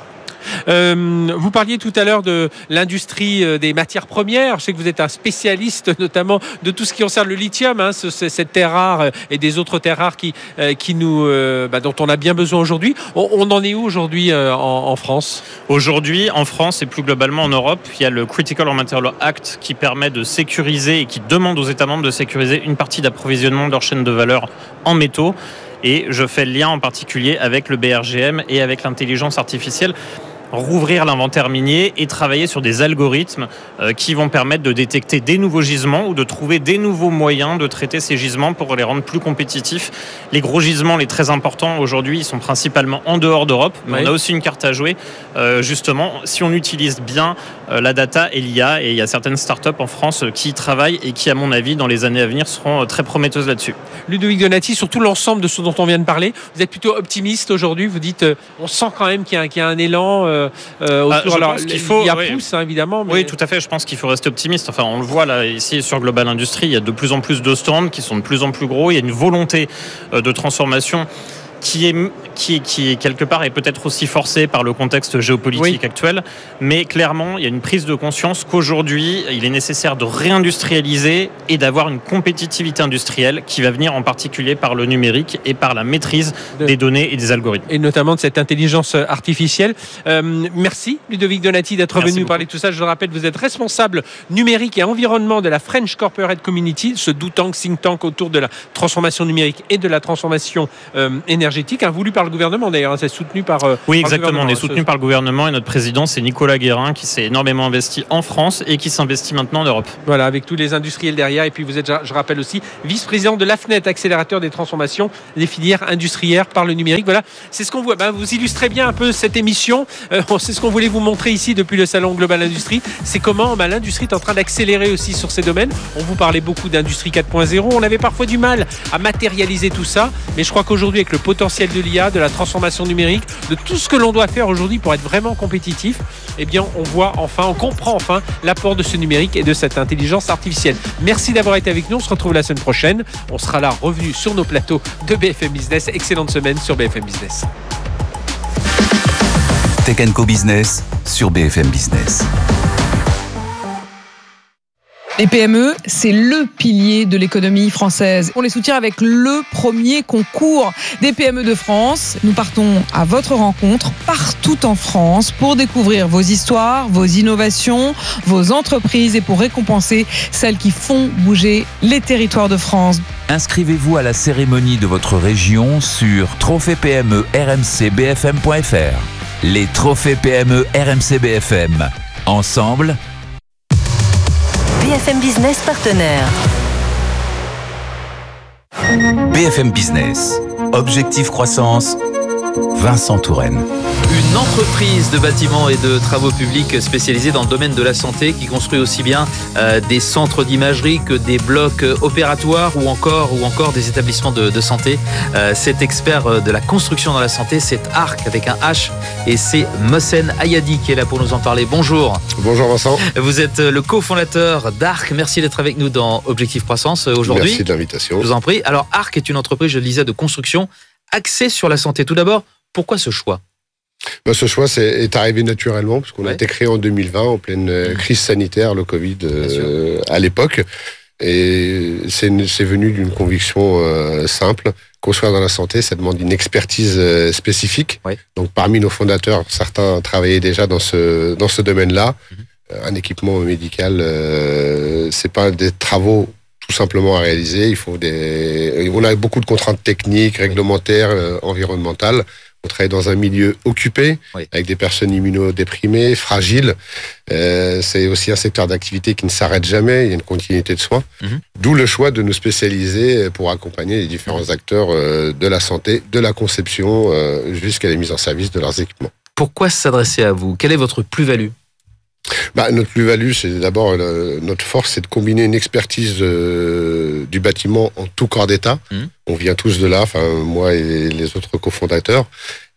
Vous parliez tout à l'heure de l'industrie des matières premières. Je sais que vous êtes un spécialiste notamment de tout ce qui concerne le lithium, cette terre rare et des autres terres rares dont on a bien besoin aujourd'hui. On en est où aujourd'hui en France ? Aujourd'hui, en France et plus globalement en Europe, il y a le Critical Raw Materials Act qui permet de sécuriser et qui demande aux États membres de sécuriser une partie d'approvisionnement de leur chaîne de valeur en métaux. Et je fais le lien en particulier avec le BRGM et avec l'intelligence artificielle. Rouvrir l'inventaire minier et travailler sur des algorithmes qui vont permettre de détecter des nouveaux gisements ou de trouver des nouveaux moyens de traiter ces gisements pour les rendre plus compétitifs. Les gros gisements, les très importants aujourd'hui, ils sont principalement en dehors d'Europe, mais on a aussi une carte à jouer justement si on utilise bien la data et l'IA, et il y a certaines startups en France qui y travaillent et qui, à mon avis, dans les années à venir seront très prometteuses là-dessus. Ludovic Donati, sur tout l'ensemble de ce dont on vient de parler, vous êtes plutôt optimiste aujourd'hui, vous dites on sent quand même qu'il y a un élan autour. Alors, il y a pousse évidemment. Mais... Oui, tout à fait. Je pense qu'il faut rester optimiste. Enfin, on le voit là ici sur Global Industries, il y a de plus en plus de stands qui sont de plus en plus gros. Il y a une volonté de transformation qui est quelque part et peut-être aussi forcé par le contexte géopolitique actuel, mais clairement il y a une prise de conscience qu'aujourd'hui il est nécessaire de réindustrialiser et d'avoir une compétitivité industrielle qui va venir en particulier par le numérique et par la maîtrise des données et des algorithmes. Et notamment de cette intelligence artificielle. Merci Ludovic Donati d'être venu parler de tout ça. Je le rappelle, vous êtes responsable numérique et environnement de la French Corporate Community, ce think tank autour de la transformation numérique et de la transformation énergétique, voulu par le gouvernement d'ailleurs, c'est soutenu par... Oui, exactement, on est soutenu par le gouvernement et notre président c'est Nicolas Guérin qui s'est énormément investi en France et qui s'investit maintenant en Europe. Voilà, avec tous les industriels derrière, et puis vous êtes, je rappelle aussi, vice-président de l'AFNET, accélérateur des transformations des filières industrielles par le numérique. Voilà, c'est ce qu'on voit. Vous illustrez bien un peu cette émission. C'est ce qu'on voulait vous montrer ici depuis le Salon Global Industrie. C'est comment l'industrie est en train d'accélérer aussi sur ces domaines. On vous parlait beaucoup d'industrie 4.0. On avait parfois du mal à matérialiser tout ça, mais je crois qu'aujourd'hui, avec le potentiel de l'IA, de la transformation numérique, de tout ce que l'on doit faire aujourd'hui pour être vraiment compétitif, eh bien, on comprend enfin l'apport de ce numérique et de cette intelligence artificielle. Merci d'avoir été avec nous. On se retrouve la semaine prochaine. On sera là, revenu sur nos plateaux de BFM Business. Excellente semaine sur BFM Business. Tech & Co Business sur BFM Business. Les PME, c'est le pilier de l'économie française. On les soutient avec le premier concours des PME de France. Nous partons à votre rencontre partout en France pour découvrir vos histoires, vos innovations, vos entreprises et pour récompenser celles qui font bouger les territoires de France. Inscrivez-vous à la cérémonie de votre région sur trophée PME RMC BFM.fr. Les trophées PME RMC BFM. Ensemble, BFM Business partenaire. BFM Business. Objectif croissance. Vincent Touraine. Une entreprise de bâtiments et de travaux publics spécialisée dans le domaine de la santé qui construit aussi bien des centres d'imagerie que des blocs opératoires ou encore des établissements de santé. Cet expert de la construction dans la santé, c'est ARC avec un H et c'est Mohsen Ayadi qui est là pour nous en parler. Bonjour. Bonjour Vincent. Vous êtes le cofondateur d'ARC. Merci d'être avec nous dans Objectif Croissance aujourd'hui. Merci de l'invitation. Je vous en prie. Alors ARC est une entreprise, je le disais, de construction axée sur la santé. Tout d'abord, pourquoi ce choix ? Ce choix est arrivé naturellement, parce qu'on a été créé en 2020, en pleine crise sanitaire, le Covid, à l'époque. Et c'est venu d'une conviction simple. Construire dans la santé, ça demande une expertise spécifique. Oui. Donc parmi nos fondateurs, certains travaillaient déjà dans ce domaine-là. Un équipement médical, c'est pas des travaux tout simplement à réaliser. On a beaucoup de contraintes techniques, réglementaires, environnementales. On travaille dans un milieu occupé, avec des personnes immunodéprimées, fragiles. C'est aussi un secteur d'activité qui ne s'arrête jamais, il y a une continuité de soins. D'où le choix de nous spécialiser pour accompagner les différents acteurs de la santé, de la conception jusqu'à la mise en service de leurs équipements. Pourquoi s'adresser à vous ? Quelle est votre plus-value ? Notre plus-value, c'est d'abord notre force, c'est de combiner une expertise du bâtiment en tout corps d'état. On vient tous de là, moi et les autres cofondateurs,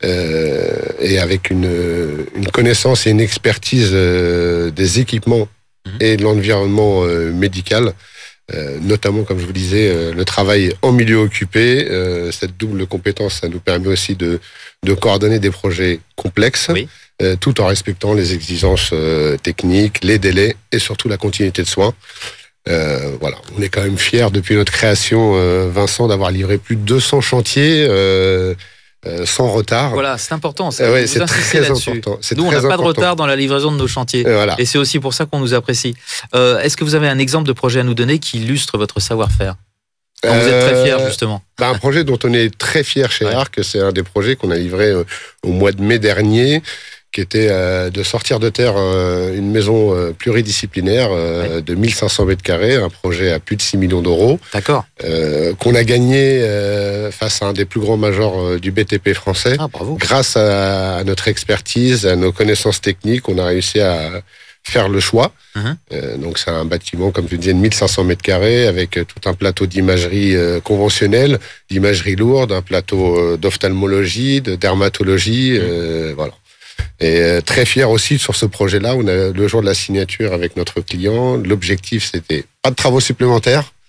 et avec une connaissance et une expertise des équipements et de l'environnement médical. Notamment, comme je vous disais, le travail en milieu occupé. Cette double compétence, ça nous permet aussi de coordonner des projets complexes. Oui. Tout en respectant les exigences techniques, les délais et surtout la continuité de soins. On est quand même fiers depuis notre création, Vincent, d'avoir livré plus de 200 chantiers sans retard. Voilà, c'est important. C'est très important. Nous, on n'a pas de retard dans la livraison de nos chantiers. Et c'est aussi pour ça qu'on nous apprécie. Est-ce que vous avez un exemple de projet à nous donner qui illustre votre savoir-faire ? Vous êtes très fiers, justement. Un projet dont on est très fiers chez ARC, c'est un des projets qu'on a livré au mois de mai dernier, qui était de sortir de terre une maison pluridisciplinaire de 1500 mètres carrés, un projet à plus de 6 millions d'euros. D'accord. Qu'on a gagné face à un des plus grands majors du BTP français. Bravo. Grâce à notre expertise, à nos connaissances techniques, on a réussi à faire le choix. Donc c'est un bâtiment, comme je disais, de 1500 mètres carrés avec tout un plateau d'imagerie conventionnelle, d'imagerie lourde, un plateau d'ophtalmologie, de dermatologie, voilà. Et très fier aussi sur ce projet-là. On a le jour de la signature avec notre client. L'objectif, c'était pas de travaux supplémentaires,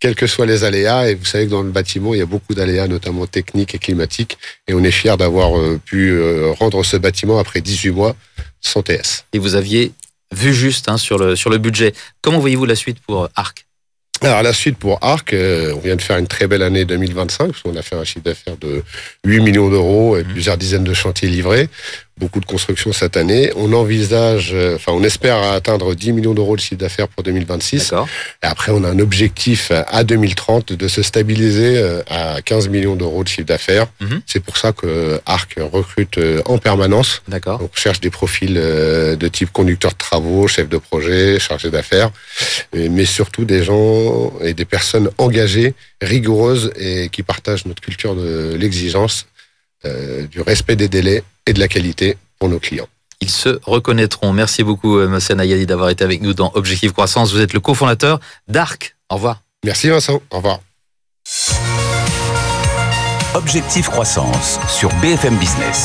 quels que soient les aléas. Et vous savez que dans le bâtiment, il y a beaucoup d'aléas, notamment techniques et climatiques. Et on est fiers d'avoir pu rendre ce bâtiment après 18 mois sans TS. Et vous aviez vu juste sur le budget. Comment voyez-vous la suite pour Arc ? Alors la suite pour Arc, on vient de faire une très belle année 2025, parce qu'on a fait un chiffre d'affaires de 8 millions d'euros et plusieurs dizaines de chantiers livrés. Beaucoup de construction cette année. On envisage, on espère atteindre 10 millions d'euros de chiffre d'affaires pour 2026. D'accord. Et après, on a un objectif à 2030 de se stabiliser à 15 millions d'euros de chiffre d'affaires. C'est pour ça que Arc recrute en permanence. D'accord. On cherche des profils de type conducteur de travaux, chef de projet, chargé d'affaires, mais surtout des gens et des personnes engagées, rigoureuses et qui partagent notre culture de l'exigence, du respect des délais et de la qualité pour nos clients. Ils se reconnaîtront. Merci beaucoup, monsieur Nayeli, d'avoir été avec nous dans Objectif Croissance. Vous êtes le cofondateur d'Arc. Au revoir. Merci Vincent. Au revoir. Objectif Croissance sur BFM Business.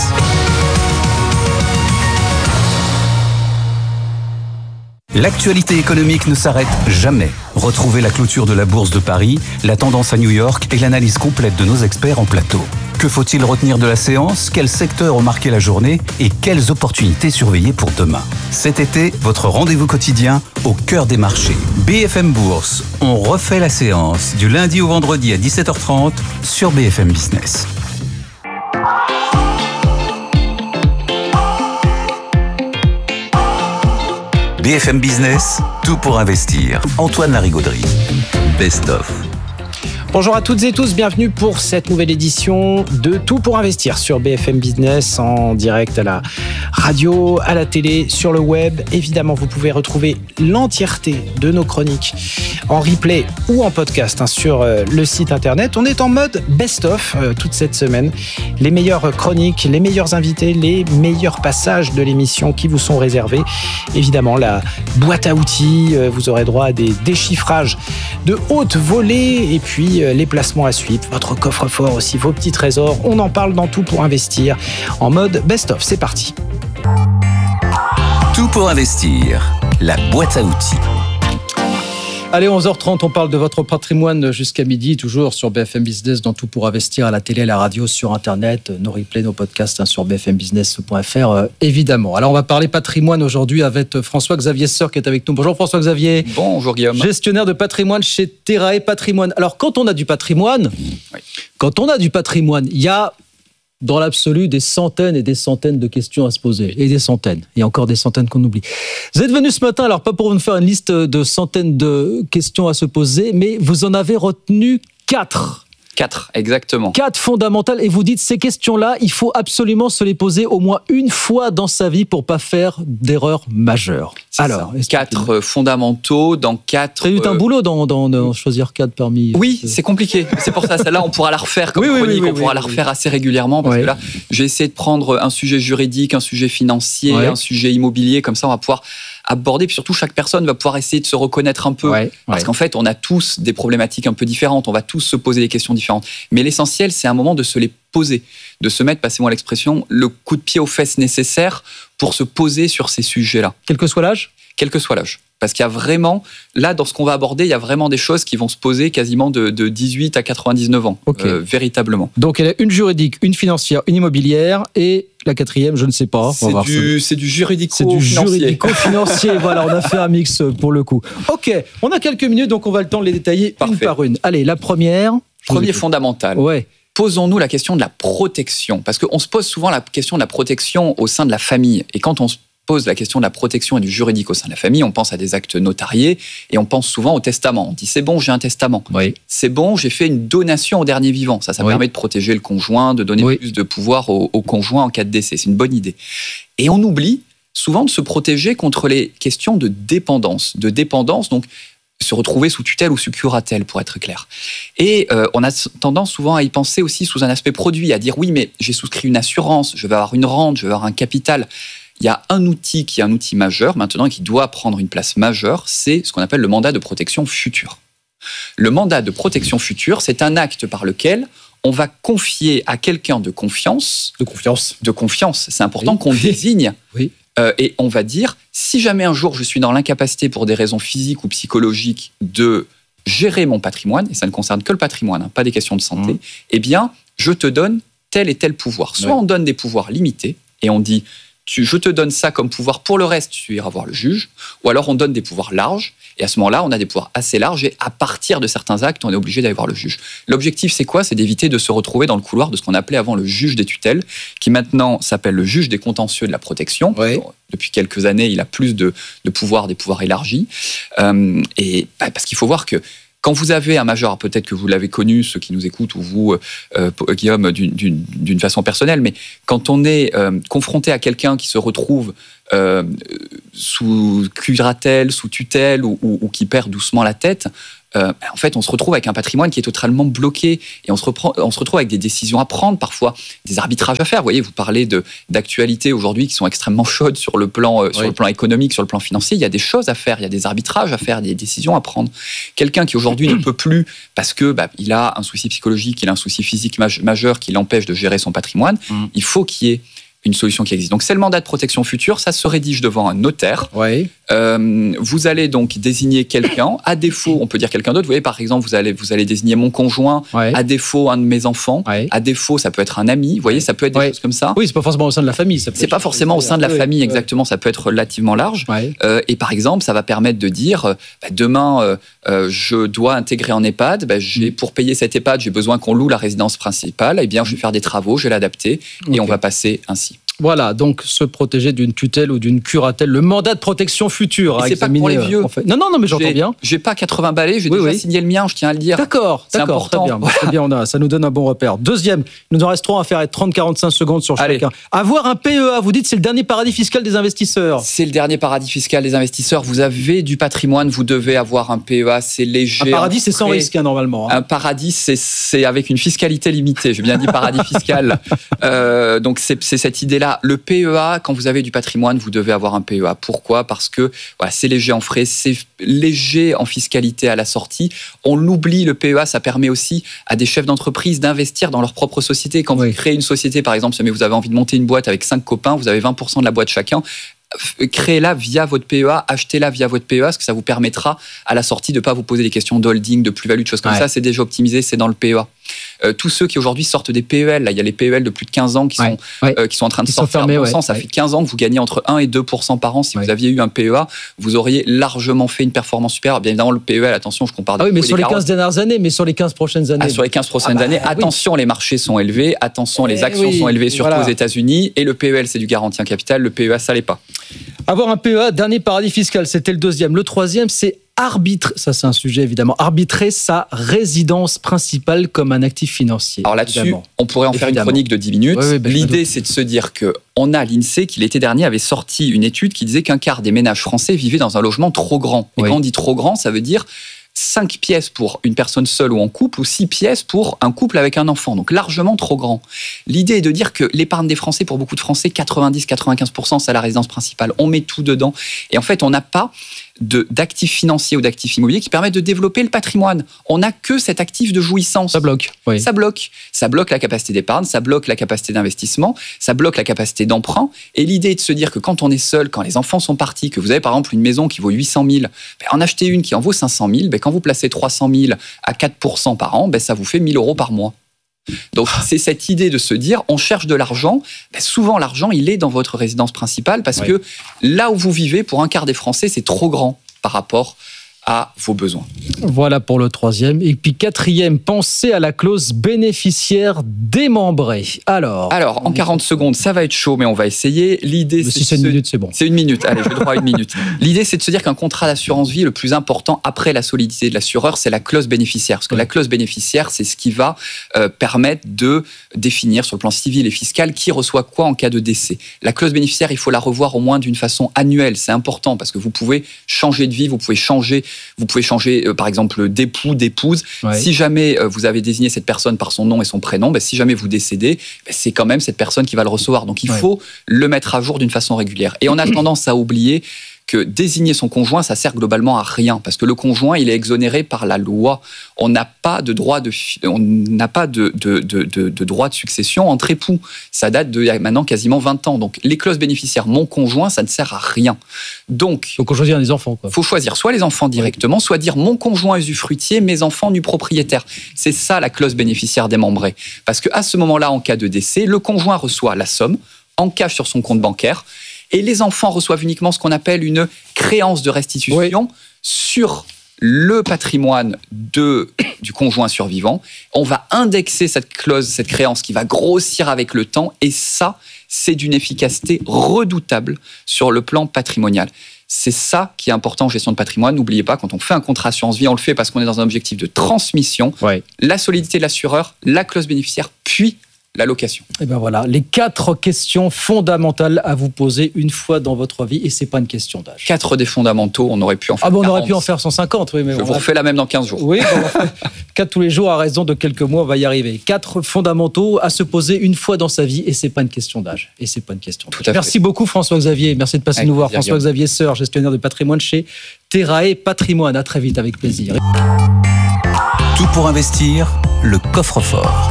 L'actualité économique ne s'arrête jamais. Retrouvez la clôture de la Bourse de Paris, la tendance à New York et l'analyse complète de nos experts en plateau. Que faut-il retenir de la séance ? Quels secteurs ont marqué la journée ? Et quelles opportunités surveiller pour demain ? Cet été, votre rendez-vous quotidien au cœur des marchés. BFM Bourse, on refait la séance du lundi au vendredi à 17h30 sur BFM Business. BFM Business, tout pour investir. Antoine Larigauderie, Best of. Bonjour à toutes et tous, bienvenue pour cette nouvelle édition de Tout pour investir sur BFM Business, en direct à la radio, à la télé, sur le web. Évidemment, vous pouvez retrouver l'entièreté de nos chroniques en replay ou en podcast sur le site internet. On est en mode best-of toute cette semaine. Les meilleures chroniques, les meilleurs invités, les meilleurs passages de l'émission qui vous sont réservés. Évidemment, la boîte à outils, vous aurez droit à des déchiffrages de haute volée et puis les placements à suivre, votre coffre-fort aussi, vos petits trésors. On en parle dans Tout pour investir en mode best-of. C'est parti. Tout pour investir, la boîte à outils. Allez, 11h30, on parle de votre patrimoine jusqu'à midi, toujours sur BFM Business, dans Tout pour investir, à la télé, à la radio, sur Internet, nos replays, nos podcasts sur bfmbusiness.fr, évidemment. Alors, on va parler patrimoine aujourd'hui avec François-Xavier Sœur qui est avec nous. Bonjour François-Xavier. Bonjour Guillaume. Gestionnaire de patrimoine chez Terrae Patrimoine. Alors, quand on a du patrimoine, il y a dans l'absolu des centaines et des centaines de questions à se poser. Et des centaines. Et encore des centaines qu'on oublie. Vous êtes venu ce matin, alors pas pour nous faire une liste de centaines de questions à se poser, mais vous en avez retenu 4. 4, exactement. 4 fondamentales. Et vous dites, ces questions-là, il faut absolument se les poser au moins une fois dans sa vie pour pas faire d'erreurs majeures. Alors, 4 fondamentaux dans 4... T'as eu un boulot dans choisir 4 parmi... Oui, c'est compliqué. C'est pour ça, celle-là, on pourra la refaire comme chronique. On pourra la refaire assez régulièrement. Parce que là, j'ai essayé de prendre un sujet juridique, un sujet financier, un sujet immobilier. Comme ça, on va pouvoir aborder. Puis surtout, chaque personne va pouvoir essayer de se reconnaître un peu. Parce qu'en fait, on a tous des problématiques un peu différentes. On va tous se poser des questions différentes. Mais l'essentiel, c'est un moment de se les poser. De se mettre, passez-moi l'expression, le coup de pied aux fesses nécessaire pour se poser sur ces sujets-là. Quel que soit l'âge ? Quel que soit l'âge. Parce qu'il y a vraiment, là, dans ce qu'on va aborder, il y a vraiment des choses qui vont se poser quasiment de 18 à 99 ans, véritablement. Donc, elle a une juridique, une financière, une immobilière et la quatrième, je ne sais pas. C'est du juridico-financier. Voilà, on a fait un mix pour le coup. Ok, on a quelques minutes, donc on va le temps de les détailler une par une. Allez, la première. Premier fondamental. Posons-nous la question de la protection. Parce qu'on se pose souvent la question de la protection au sein de la famille. Et quand on se pose la question de la protection et du juridique au sein de la famille, on pense à des actes notariés et on pense souvent au testament. On dit c'est bon, j'ai un testament. C'est bon, j'ai fait une donation au dernier vivant. Ça permet de protéger le conjoint, de donner plus de pouvoir au conjoint en cas de décès. C'est une bonne idée. Et on oublie souvent de se protéger contre les questions de dépendance. Donc se retrouver sous tutelle ou sous curatelle, pour être clair. Et on a tendance souvent à y penser aussi sous un aspect produit, à dire oui, mais j'ai souscrit une assurance, je vais avoir une rente, je vais avoir un capital. Il y a un outil qui est un outil majeur maintenant et qui doit prendre une place majeure, c'est ce qu'on appelle le mandat de protection future. Le mandat de protection future, c'est un acte par lequel on va confier à quelqu'un de confiance. C'est important qu'on désigne. Et on va dire, si jamais un jour je suis dans l'incapacité pour des raisons physiques ou psychologiques de gérer mon patrimoine, et ça ne concerne que le patrimoine, pas des questions de santé, eh bien, je te donne tel et tel pouvoir. Soit on donne des pouvoirs limités, et on dit, je te donne ça comme pouvoir, pour le reste, tu iras voir le juge, ou alors on donne des pouvoirs larges, et à ce moment-là, on a des pouvoirs assez larges, et à partir de certains actes, on est obligé d'aller voir le juge. L'objectif, c'est quoi ? C'est d'éviter de se retrouver dans le couloir de ce qu'on appelait avant le juge des tutelles, qui maintenant s'appelle le juge des contentieux de la protection. Oui. Depuis quelques années, il a plus de pouvoirs, des pouvoirs élargis. Parce qu'il faut voir que quand vous avez un majeur, peut-être que vous l'avez connu, ceux qui nous écoutent, ou vous, Guillaume, d'une façon personnelle, mais quand on est confronté à quelqu'un qui se retrouve sous curatelle, sous tutelle, ou qui perd doucement la tête, en fait, on se retrouve avec un patrimoine qui est totalement bloqué, et on se retrouve avec des décisions à prendre, parfois des arbitrages à faire. Vous voyez, vous parlez d'actualités aujourd'hui qui sont extrêmement chaudes sur le plan économique, sur le plan financier. Il y a des choses à faire, il y a des arbitrages à faire, des décisions à prendre. Quelqu'un qui aujourd'hui ne peut plus parce que il a un souci psychologique, il a un souci physique majeur qui l'empêche de gérer son patrimoine, il faut qu'il y ait une solution qui existe. Donc, c'est le mandat de protection future, ça se rédige devant un notaire. Oui. Vous allez donc désigner quelqu'un. À défaut, on peut dire quelqu'un d'autre. Vous voyez, par exemple, vous allez désigner mon conjoint. Oui. À défaut, un de mes enfants. Oui. À défaut, ça peut être un ami. Vous voyez, ça peut être des choses comme ça. Oui, c'est pas forcément au sein de la famille. C'est pas forcément au sein de la famille, exactement. Ça peut être relativement large. Oui. Et par exemple, ça va permettre de dire, demain, je dois intégrer en EHPAD. Pour payer cet EHPAD, j'ai besoin qu'on loue la résidence principale. Eh bien, je vais faire des travaux, je vais l'adapter. Et on va passer ainsi. Voilà, donc se protéger d'une tutelle ou d'une curatelle, le mandat de protection future. C'est pas pour les vieux. Non, mais j'entends bien. J'ai pas 80 balais, j'ai déjà signé le mien, je tiens à le dire. D'accord, important. Très bien, ça nous donne un bon repère. Deuxième, nous en resterons à faire 30-45 secondes sur chacun. Avoir un PEA, vous dites, c'est le dernier paradis fiscal des investisseurs. C'est le dernier paradis fiscal des investisseurs. Vous avez du patrimoine, vous devez avoir un PEA, c'est léger. Un paradis, c'est sans risque, normalement. Un paradis, c'est avec une fiscalité limitée. J'ai bien dit paradis fiscal. Donc, c'est cette idée-là. Le PEA, quand vous avez du patrimoine, vous devez avoir un PEA. Pourquoi ? Parce que c'est léger en frais, c'est léger en fiscalité à la sortie. On l'oublie, le PEA, ça permet aussi à des chefs d'entreprise d'investir dans leur propre société. Quand vous créez une société, par exemple, si vous avez envie de monter une boîte avec 5 copains, vous avez 20% de la boîte chacun. Créez-la via votre PEA, achetez-la via votre PEA, parce que ça vous permettra à la sortie de ne pas vous poser des questions d'holding, de plus-value, de choses comme ça. C'est déjà optimisé, c'est dans le PEA. Tous ceux qui aujourd'hui sortent des PEL, là, il y a les PEL de plus de 15 ans qui sont en train de sortir. Ça fait 15 ans que vous gagnez entre 1 et 2% par an. Si vous aviez eu un PEA, vous auriez largement fait une performance supérieure. Bien évidemment, le PEL, attention, je compare. Mais sur les 15 dernières années, mais sur les 15 prochaines années. Sur les 15 prochaines années, attention, les marchés sont élevés, attention, les actions sont élevées, surtout aux États-Unis. Et le PEL, c'est du garanti en capital. Le PEA, ça l'est pas. Avoir un PEA, dernier paradis fiscal, c'était le deuxième. Le troisième, c'est arbitrer, ça c'est un sujet évidemment, arbitrer sa résidence principale comme un actif financier. Alors là-dessus, on pourrait en faire une chronique de 10 minutes. L'idée, c'est de se dire qu'on a l'INSEE qui l'été dernier avait sorti une étude qui disait qu'un quart des ménages français vivaient dans un logement trop grand. Et quand on dit trop grand, ça veut dire 5 pièces pour une personne seule ou en couple, ou 6 pièces pour un couple avec un enfant, donc largement trop grand. L'idée est de dire que l'épargne des Français, pour beaucoup de Français, 90-95%, c'est la résidence principale. On met tout dedans. Et en fait, on n'a pas d'actifs financiers ou d'actifs immobiliers qui permettent de développer le patrimoine. On n'a que cet actif de jouissance. Ça bloque. Oui. Ça bloque. Ça bloque la capacité d'épargne, ça bloque la capacité d'investissement, ça bloque la capacité d'emprunt. Et l'idée est de se dire que quand on est seul, quand les enfants sont partis, que vous avez par exemple une maison qui vaut 800 000, en acheter une qui en vaut 500 000, quand vous placez 300 000 à 4% par an, ça vous fait 1 000 € par mois. Donc, c'est cette idée de se dire, on cherche de l'argent. Souvent, l'argent, il est dans votre résidence principale parce que là où vous vivez, pour un quart des Français, c'est trop grand par rapport à vos besoins. Voilà pour le troisième. Et puis quatrième, pensez à la clause bénéficiaire démembrée. Alors, en 40 secondes, ça va être chaud, mais on va essayer. L'idée, c'est une minute, c'est bon. C'est une minute. Allez, je vais droit à une minute. L'idée, c'est de se dire qu'un contrat d'assurance vie, le plus important après la solidité de l'assureur, c'est la clause bénéficiaire. Parce que la clause bénéficiaire, c'est ce qui va permettre de définir sur le plan civil et fiscal qui reçoit quoi en cas de décès. La clause bénéficiaire, il faut la revoir au moins d'une façon annuelle. C'est important parce que vous pouvez changer de vie, vous pouvez changer par exemple, d'époux, d'épouse. Si jamais vous avez désigné cette personne par son nom et son prénom, si jamais vous décédez, c'est quand même cette personne qui va le recevoir. Donc, il faut le mettre à jour d'une façon régulière. Et on a tendance à oublier que désigner son conjoint, ça sert globalement à rien, parce que le conjoint, il est exonéré par la loi. On n'a pas de droit de droit de succession entre époux. Ça date de il y a maintenant quasiment 20 ans. Donc, les clauses bénéficiaires, mon conjoint, ça ne sert à rien. Donc, faut choisir les enfants, quoi. Faut choisir soit les enfants directement, soit dire mon conjoint usufruitier, mes enfants nus propriétaires. C'est ça la clause bénéficiaire démembrée. Parce qu'à ce moment-là, en cas de décès, le conjoint reçoit la somme en cash sur son compte bancaire. Et les enfants reçoivent uniquement ce qu'on appelle une créance de restitution sur le patrimoine du conjoint survivant. On va indexer cette clause, cette créance qui va grossir avec le temps. Et ça, c'est d'une efficacité redoutable sur le plan patrimonial. C'est ça qui est important en gestion de patrimoine. N'oubliez pas, quand on fait un contrat assurance vie, on le fait parce qu'on est dans un objectif de transmission. La solidité de l'assureur, la clause bénéficiaire, puis la location. Et ben voilà, les 4 questions fondamentales à vous poser une fois dans votre vie, et c'est pas une question d'âge. 4 des fondamentaux, on aurait pu en faire 40. On aurait pu en faire 150, oui. Mais je vous refais la même dans 15 jours. Oui, 4 tous les jours à raison de quelques mois, on va y arriver. 4 fondamentaux à se poser une fois dans sa vie, et c'est pas une question d'âge. Et c'est pas une question d'âge. Merci beaucoup François-Xavier, merci de passer nous voir. François-Xavier Sœur, gestionnaire de patrimoine chez Terrae Patrimoine. À très vite, avec plaisir. Tout pour investir, le coffre-fort.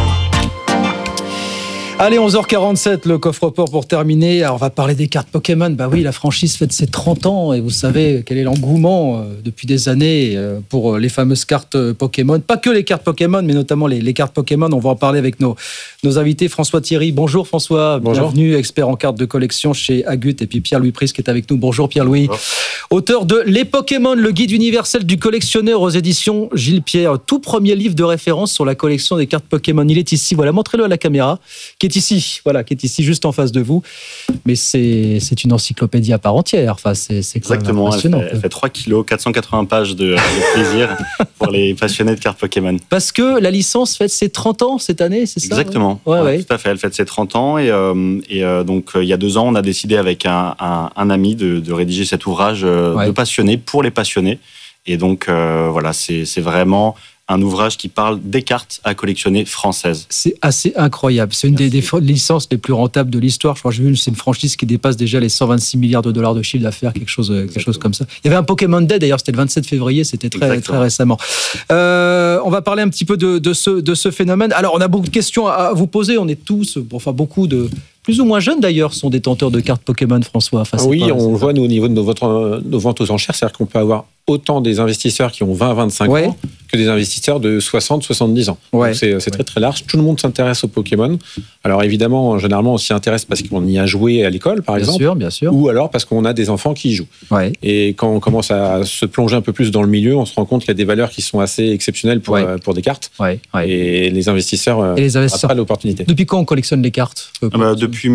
Allez, 11h47, le coffre-fort pour terminer. Alors, on va parler des cartes Pokémon. Bah oui, la franchise fête ses 30 ans et vous savez quel est l'engouement depuis des années pour les fameuses cartes Pokémon. Pas que les cartes Pokémon, mais notamment les cartes Pokémon. On va en parler avec nos invités. François Thierry, bonjour François. Bonjour. Bienvenue, expert en cartes de collection chez Agut. Et puis Pierre-Louis Pris qui est avec nous. Bonjour Pierre-Louis. Bonjour. Auteur de Les Pokémon, le guide universel du collectionneur aux éditions Gilles Pierre. Tout premier livre de référence sur la collection des cartes Pokémon. Il est ici, voilà, montrez-le à la caméra. Qui est ici, juste en face de vous. Mais c'est une encyclopédie à part entière. Enfin, c'est exactement, impressionnant. Elle fait 3 kilos, 480 pages de plaisir pour les passionnés de cartes Pokémon. Parce que la licence fête ses 30 ans cette année, c'est ça? Exactement, ouais. Tout à fait. Elle fête ses 30 ans et donc il y a 2 ans, on a décidé avec un ami de rédiger cet ouvrage de passionnés pour les passionnés. Et donc voilà, c'est vraiment un ouvrage qui parle des cartes à collectionner françaises. C'est assez incroyable. C'est une des licences les plus rentables de l'histoire. Je crois que j'ai vu, c'est une franchise qui dépasse déjà les 126 milliards de dollars de chiffre d'affaires, quelque chose comme ça. Il y avait un Pokémon Day d'ailleurs, c'était le 27 février, c'était très récemment. On va parler un petit peu de ce phénomène. Alors, on a beaucoup de questions à vous poser. On est tous, beaucoup de plus ou moins jeunes d'ailleurs, sont détenteurs de cartes Pokémon, François. Enfin, oui, on le voit nous, au niveau de nos ventes aux enchères, c'est-à-dire qu'on peut avoir autant des investisseurs qui ont 20-25 ans que des investisseurs de 60-70 ans. Donc c'est très très large. Tout le monde s'intéresse aux Pokémon. Alors évidemment, généralement, on s'y intéresse parce qu'on y a joué à l'école, par exemple. Bien sûr. Ou alors parce qu'on a des enfants qui y jouent. Et quand on commence à se plonger un peu plus dans le milieu, on se rend compte qu'il y a des valeurs qui sont assez exceptionnelles pour des cartes. Et les investisseurs n'ont pas l'opportunité. Depuis quand on collectionne les cartes Depuis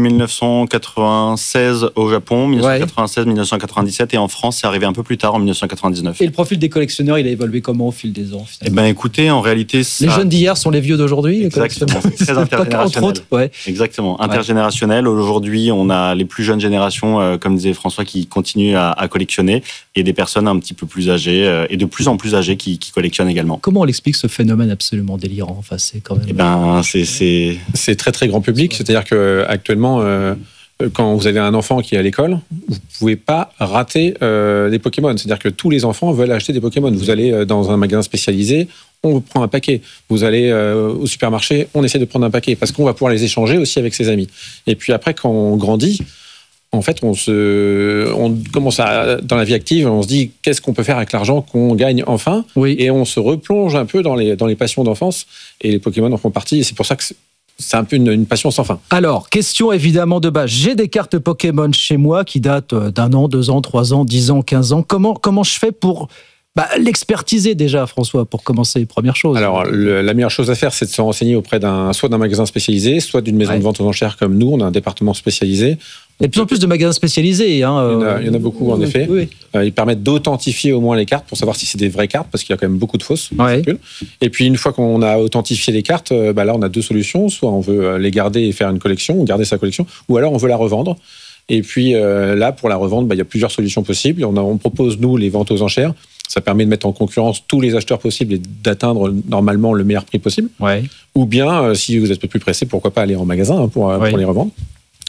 1996 au Japon, 1996-1997, et en France, c'est arrivé un peu plus tard, en 1999. Et le profil des collectionneurs, il a évolué comment au fil des ans finalement? Écoutez, en réalité... Les jeunes d'hier sont les vieux d'aujourd'hui. Exactement, c'est très intergénérationnel. Exactement, intergénérationnel. Aujourd'hui, on a les plus jeunes générations, comme disait François, qui continuent à collectionner, et des personnes un petit peu plus âgées, et de plus en plus âgées qui collectionnent également. Comment on explique ce phénomène absolument délirant? Enfin, c'est quand même... C'est très très grand public, c'est-à-dire qu'actuellement... Quand vous avez un enfant qui est à l'école, vous ne pouvez pas rater des Pokémon. C'est-à-dire que tous les enfants veulent acheter des Pokémon. Vous allez dans un magasin spécialisé, on vous prend un paquet. Vous allez au supermarché, on essaie de prendre un paquet parce qu'on va pouvoir les échanger aussi avec ses amis. Et puis après, quand on grandit, en fait, on commence dans la vie active, on se dit qu'est-ce qu'on peut faire avec l'argent qu'on gagne enfin, et on se replonge un peu dans les passions d'enfance. Et les Pokémon en font partie. Et c'est pour ça que c'est un peu une passion sans fin. Alors, question évidemment de base. J'ai des cartes Pokémon chez moi qui datent d'1 an, 2 ans, 3 ans, 10 ans, 15 ans. Comment je fais pour l'expertiser déjà, François, pour commencer, première chose? Alors, la meilleure chose à faire, c'est de se renseigner auprès soit d'un magasin spécialisé, soit d'une maison de vente aux enchères comme nous. On a un département spécialisé. Il y a de plus en plus de magasins spécialisés. Il y en a beaucoup, en effet. Ils permettent d'authentifier au moins les cartes pour savoir si c'est des vraies cartes, parce qu'il y a quand même beaucoup de fausses. Et puis, une fois qu'on a authentifié les cartes, là, on a 2 solutions. Soit on veut les garder et faire une collection, ou garder sa collection, ou alors on veut la revendre. Et puis, là, pour la revendre, il y a plusieurs solutions possibles. On propose, nous, les ventes aux enchères. Ça permet de mettre en concurrence tous les acheteurs possibles et d'atteindre normalement le meilleur prix possible. Ou bien, si vous êtes un peu plus pressé, pourquoi pas aller en magasin pour les revendre.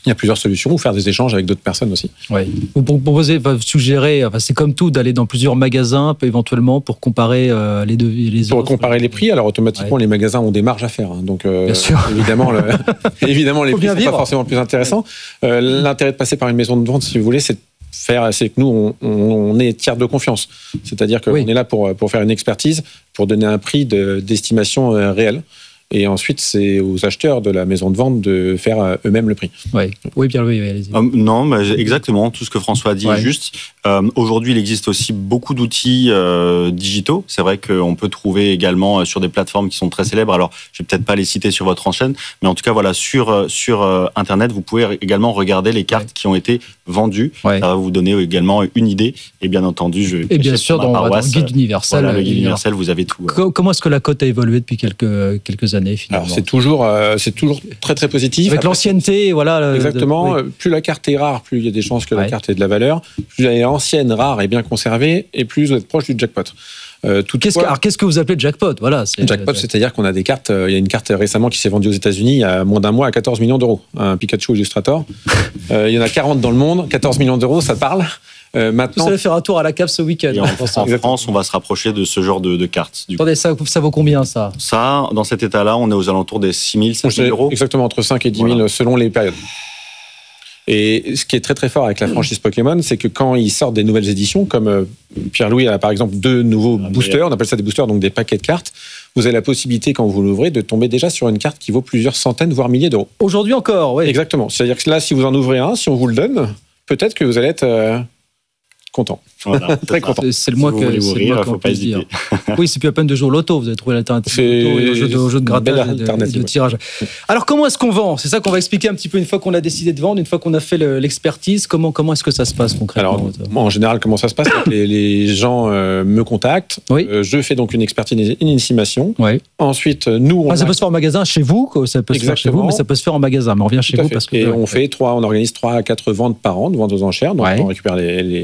Il y a plusieurs solutions, ou faire des échanges avec d'autres personnes aussi. Oui. Vous proposez, vous suggérez, c'est comme tout, d'aller dans plusieurs magasins, éventuellement, pour comparer les devis, pour comparer les prix. Alors automatiquement, les magasins ont des marges à faire. Donc bien sûr. évidemment, les prix ne sont pas forcément plus intéressants. L'intérêt de passer par une maison de vente, si vous voulez, c'est que nous, on est tiers de confiance. C'est-à-dire qu'on est là pour faire une expertise, pour donner un prix d'estimation réel. Et ensuite, c'est aux acheteurs de la maison de vente de faire eux-mêmes le prix. Oui, Pierre-Louis, allez-y. Non, exactement. Tout ce que François a dit est juste. Aujourd'hui, il existe aussi beaucoup d'outils digitaux. C'est vrai qu'on peut trouver également sur des plateformes qui sont très célèbres. Alors, je vais peut-être pas les citer sur votre enchaîne, mais en tout cas, voilà, sur Internet, vous pouvez également regarder les cartes qui ont été vendues. Ça va vous donner également une idée. Et bien entendu, et bien sûr, dans le guide universel. Voilà, le guide universel, vous avez tout. Comment est-ce que la cote a évolué depuis quelques années? Alors c'est toujours très très positif. Avec l'ancienneté, voilà. Exactement. Plus la carte est rare, plus il y a des chances que la carte ait de la valeur. Plus elle est ancienne, rare et bien conservée, et plus vous êtes proche du jackpot. Qu'est-ce que vous appelez jackpot? Voilà. Jackpot, c'est-à-dire qu'on a des cartes. Il y a une carte récemment qui s'est vendue aux États-Unis il y a moins d'un mois à 14 millions d'euros. Un Pikachu Illustrator. Il y en a 40 dans le monde. 14 millions d'euros, ça parle. Maintenant, vous allez faire un tour à la cave ce week-end. En France, on va se rapprocher de ce genre de cartes. Attendez, ça vaut combien, ça? Ça, dans cet état-là, on est aux alentours des 6 000, 7 000 euros. Exactement, entre 5 et 10 000 selon les périodes. Et ce qui est très très fort avec la franchise Pokémon, c'est que quand ils sortent des nouvelles éditions, comme Pierre-Louis a par exemple 2 nouveaux boosters, on appelle ça des boosters, donc des paquets de cartes, vous avez la possibilité, quand vous l'ouvrez, de tomber déjà sur une carte qui vaut plusieurs centaines, voire milliers d'euros. Aujourd'hui encore, oui. Exactement. C'est-à-dire que là, si vous en ouvrez un, si on vous le donne, peut-être que vous allez être content. Voilà, très content. C'est le moins qu'on peut dire. Oui, c'est plus à peine de jouer au loto. Vous avez trouvé l'alternative au jeu de grattage et de tirage. Alors, comment est-ce qu'on vend? C'est ça qu'on va expliquer un petit peu une fois qu'on a décidé de vendre, une fois qu'on a fait l'expertise. Comment est-ce que ça se passe concrètement? Alors, en général, comment ça se passe? Les gens me contactent. Je fais donc une expertise, une estimation. Ensuite, nous... ça peut se faire en magasin chez vous. Ça peut se faire chez vous, mais ça peut se faire en magasin. Mais on vient chez vous parce que... Et on organise 3 à 4 ventes par an, de ventes aux enchères. Donc, on récupère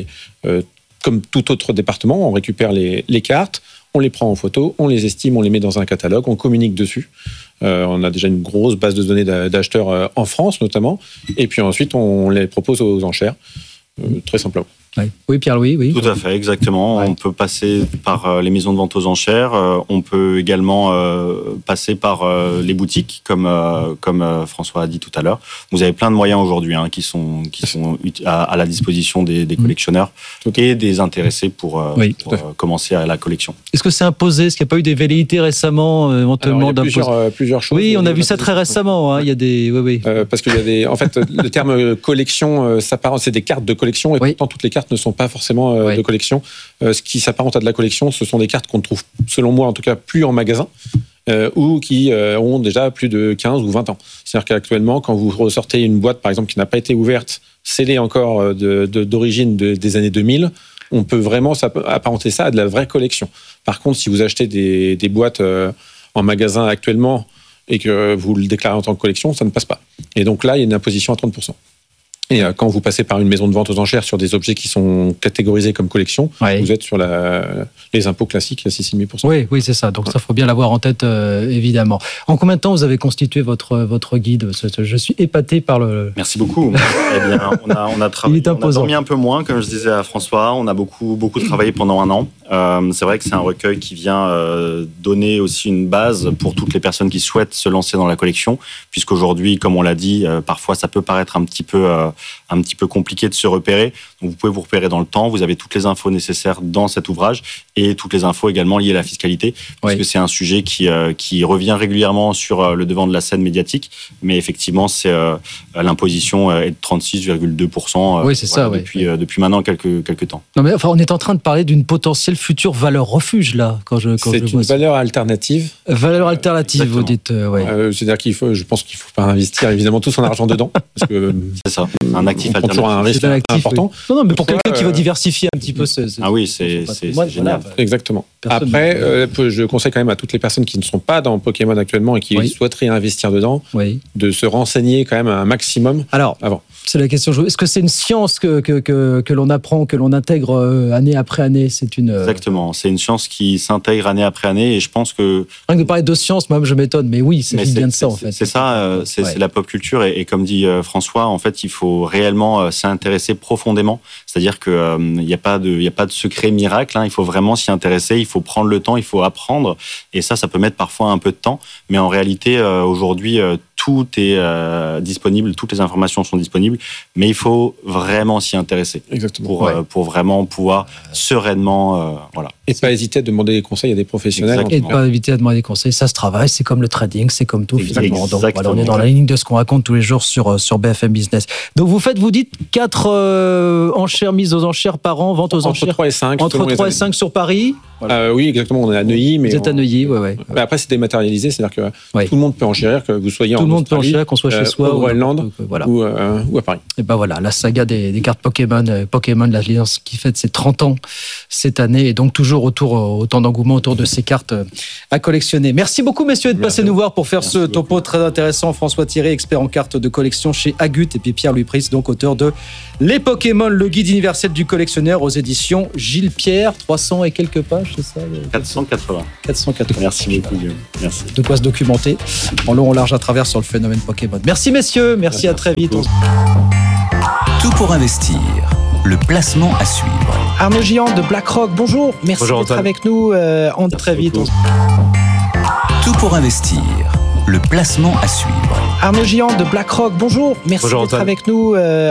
comme tout autre département, on récupère les cartes, on les prend en photo, on les estime, on les met dans un catalogue, on communique dessus. On a déjà une grosse base de données d'acheteurs en France notamment. Et puis ensuite, on les propose aux enchères, très simplement. Oui, Pierre-Louis, oui. Tout à fait, exactement. On peut passer par les maisons de vente aux enchères. On peut également passer par les boutiques, comme François a dit tout à l'heure. Vous avez plein de moyens aujourd'hui qui sont à la disposition des collectionneurs et des intéressés pour commencer à la collection. Est-ce que c'est imposé? Est-ce qu'il n'y a pas eu des velléités récemment, éventuellement? Alors, il y a plusieurs choses. Oui, on a vu ça très récemment. Il y a des... parce qu'il y a des... En fait, le terme collection s'apparente, c'est des cartes de collection et pourtant toutes les cartes ne sont pas forcément de collection. Ce qui s'apparente à de la collection, ce sont des cartes qu'on ne trouve, selon moi en tout cas, plus en magasin ou qui ont déjà plus de 15 ou 20 ans. C'est-à-dire qu'actuellement, quand vous ressortez une boîte, par exemple, qui n'a pas été ouverte, scellée encore d'origine des années 2000, on peut vraiment apparenter ça à de la vraie collection. Par contre, si vous achetez des boîtes en magasin actuellement et que vous le déclarez en tant que collection, ça ne passe pas. Et donc là, il y a une imposition à 30%. Et quand vous passez par une maison de vente aux enchères sur des objets qui sont catégorisés comme collection, vous êtes sur les impôts classiques à 6,5%. Oui, c'est ça. Donc ça, faut bien l'avoir en tête, évidemment. En combien de temps vous avez constitué votre guide? Je suis épaté par le... Merci beaucoup. Eh bien, on a travaillé. On a dormi un peu moins, comme je disais à François. On a beaucoup travaillé pendant 1 an. C'est vrai que c'est un recueil qui vient donner aussi une base pour toutes les personnes qui souhaitent se lancer dans la collection, puisqu'aujourd'hui, comme on l'a dit, parfois ça peut paraître un petit peu compliqué de se repérer. Donc vous pouvez vous repérer dans le temps. Vous avez toutes les infos nécessaires dans cet ouvrage et toutes les infos également liées à la fiscalité, puisque c'est un sujet qui revient régulièrement sur le devant de la scène médiatique. Mais effectivement, c'est l'imposition est de 36,2% depuis maintenant quelques temps. Non mais enfin, on est en train de parler d'une potentielle future valeur refuge là. C'est une valeur alternative. Valeur alternative, vous dites. C'est-à-dire je pense qu'il ne faut pas investir évidemment tout son argent dedans, parce que c'est ça. Un actif alternatif. Toujours un risque important. Oui. Non, mais pour quelqu'un qui veut diversifier un petit peu. C'est génial. Exactement. Après, je conseille quand même à toutes les personnes qui ne sont pas dans Pokémon actuellement et qui souhaiteraient investir dedans, de se renseigner quand même un maximum avant. C'est la question. Est-ce que c'est une science que l'on apprend, que l'on intègre année après année? C'est Exactement. C'est une science qui s'intègre année après année et je pense que... Rien que de parler de science, moi je m'étonne, mais oui, c'est bien de ça en fait. C'est ça, c'est la pop culture et comme dit François, en fait, il faut réellement s'intéresser profondément. C'est-à-dire qu'il n'y a pas de secret miracle, il faut vraiment s'y intéresser, il faut prendre le temps, il faut apprendre et ça peut mettre parfois un peu de temps, mais en réalité, aujourd'hui, tout est disponible, toutes les informations sont disponibles, mais il faut vraiment s'y intéresser. Exactement. Pour vraiment pouvoir sereinement... voilà. Et pas hésiter à demander des conseils à des professionnels. Et pas éviter de demander des conseils, ça se travaille, c'est comme le trading, c'est comme tout finalement. Donc voilà, on est dans la ligne de ce qu'on raconte tous les jours sur BFM Business. Donc vous dites 4 enchères, mises aux enchères par an, vente aux enchères. Entre 3 et 5. Entre 3 et 5 sur Paris. Voilà. Oui, exactement, on est à Neuilly. Mais vous êtes à Neuilly, ouais. Après, c'est dématérialisé, c'est-à-dire que tout le monde peut enchérir, que vous soyez tout le monde peut enchérir, qu'on soit chez soi, au Groenland ou à Paris. Et ben voilà, la saga des cartes Pokémon, l'alliance qui fête ses 30 ans cette année, et donc toujours autant d'engouement autour de ces cartes à collectionner. Merci beaucoup, messieurs, de passer nous voir pour faire ce topo très intéressant. François Thierry, expert en cartes de collection chez Agut, et puis Pierre-Louis Pris, donc auteur de Les Pokémon, le guide universel du collectionneur aux éditions Gilles Pierre. 300 et quelques pages, c'est ça 480. 480. Merci beaucoup, Guillaume. Merci. De quoi se documenter en long, en large, à travers sur le phénomène Pokémon. Merci, messieurs. Merci à très vite. Tout pour investir. Le placement à suivre. Arnaud Gian de BlackRock, bonjour. Merci d'être avec nous. En très vite. Tout pour investir. Le placement à suivre. Arnaud Gian de BlackRock, bonjour. Merci d'être avec nous.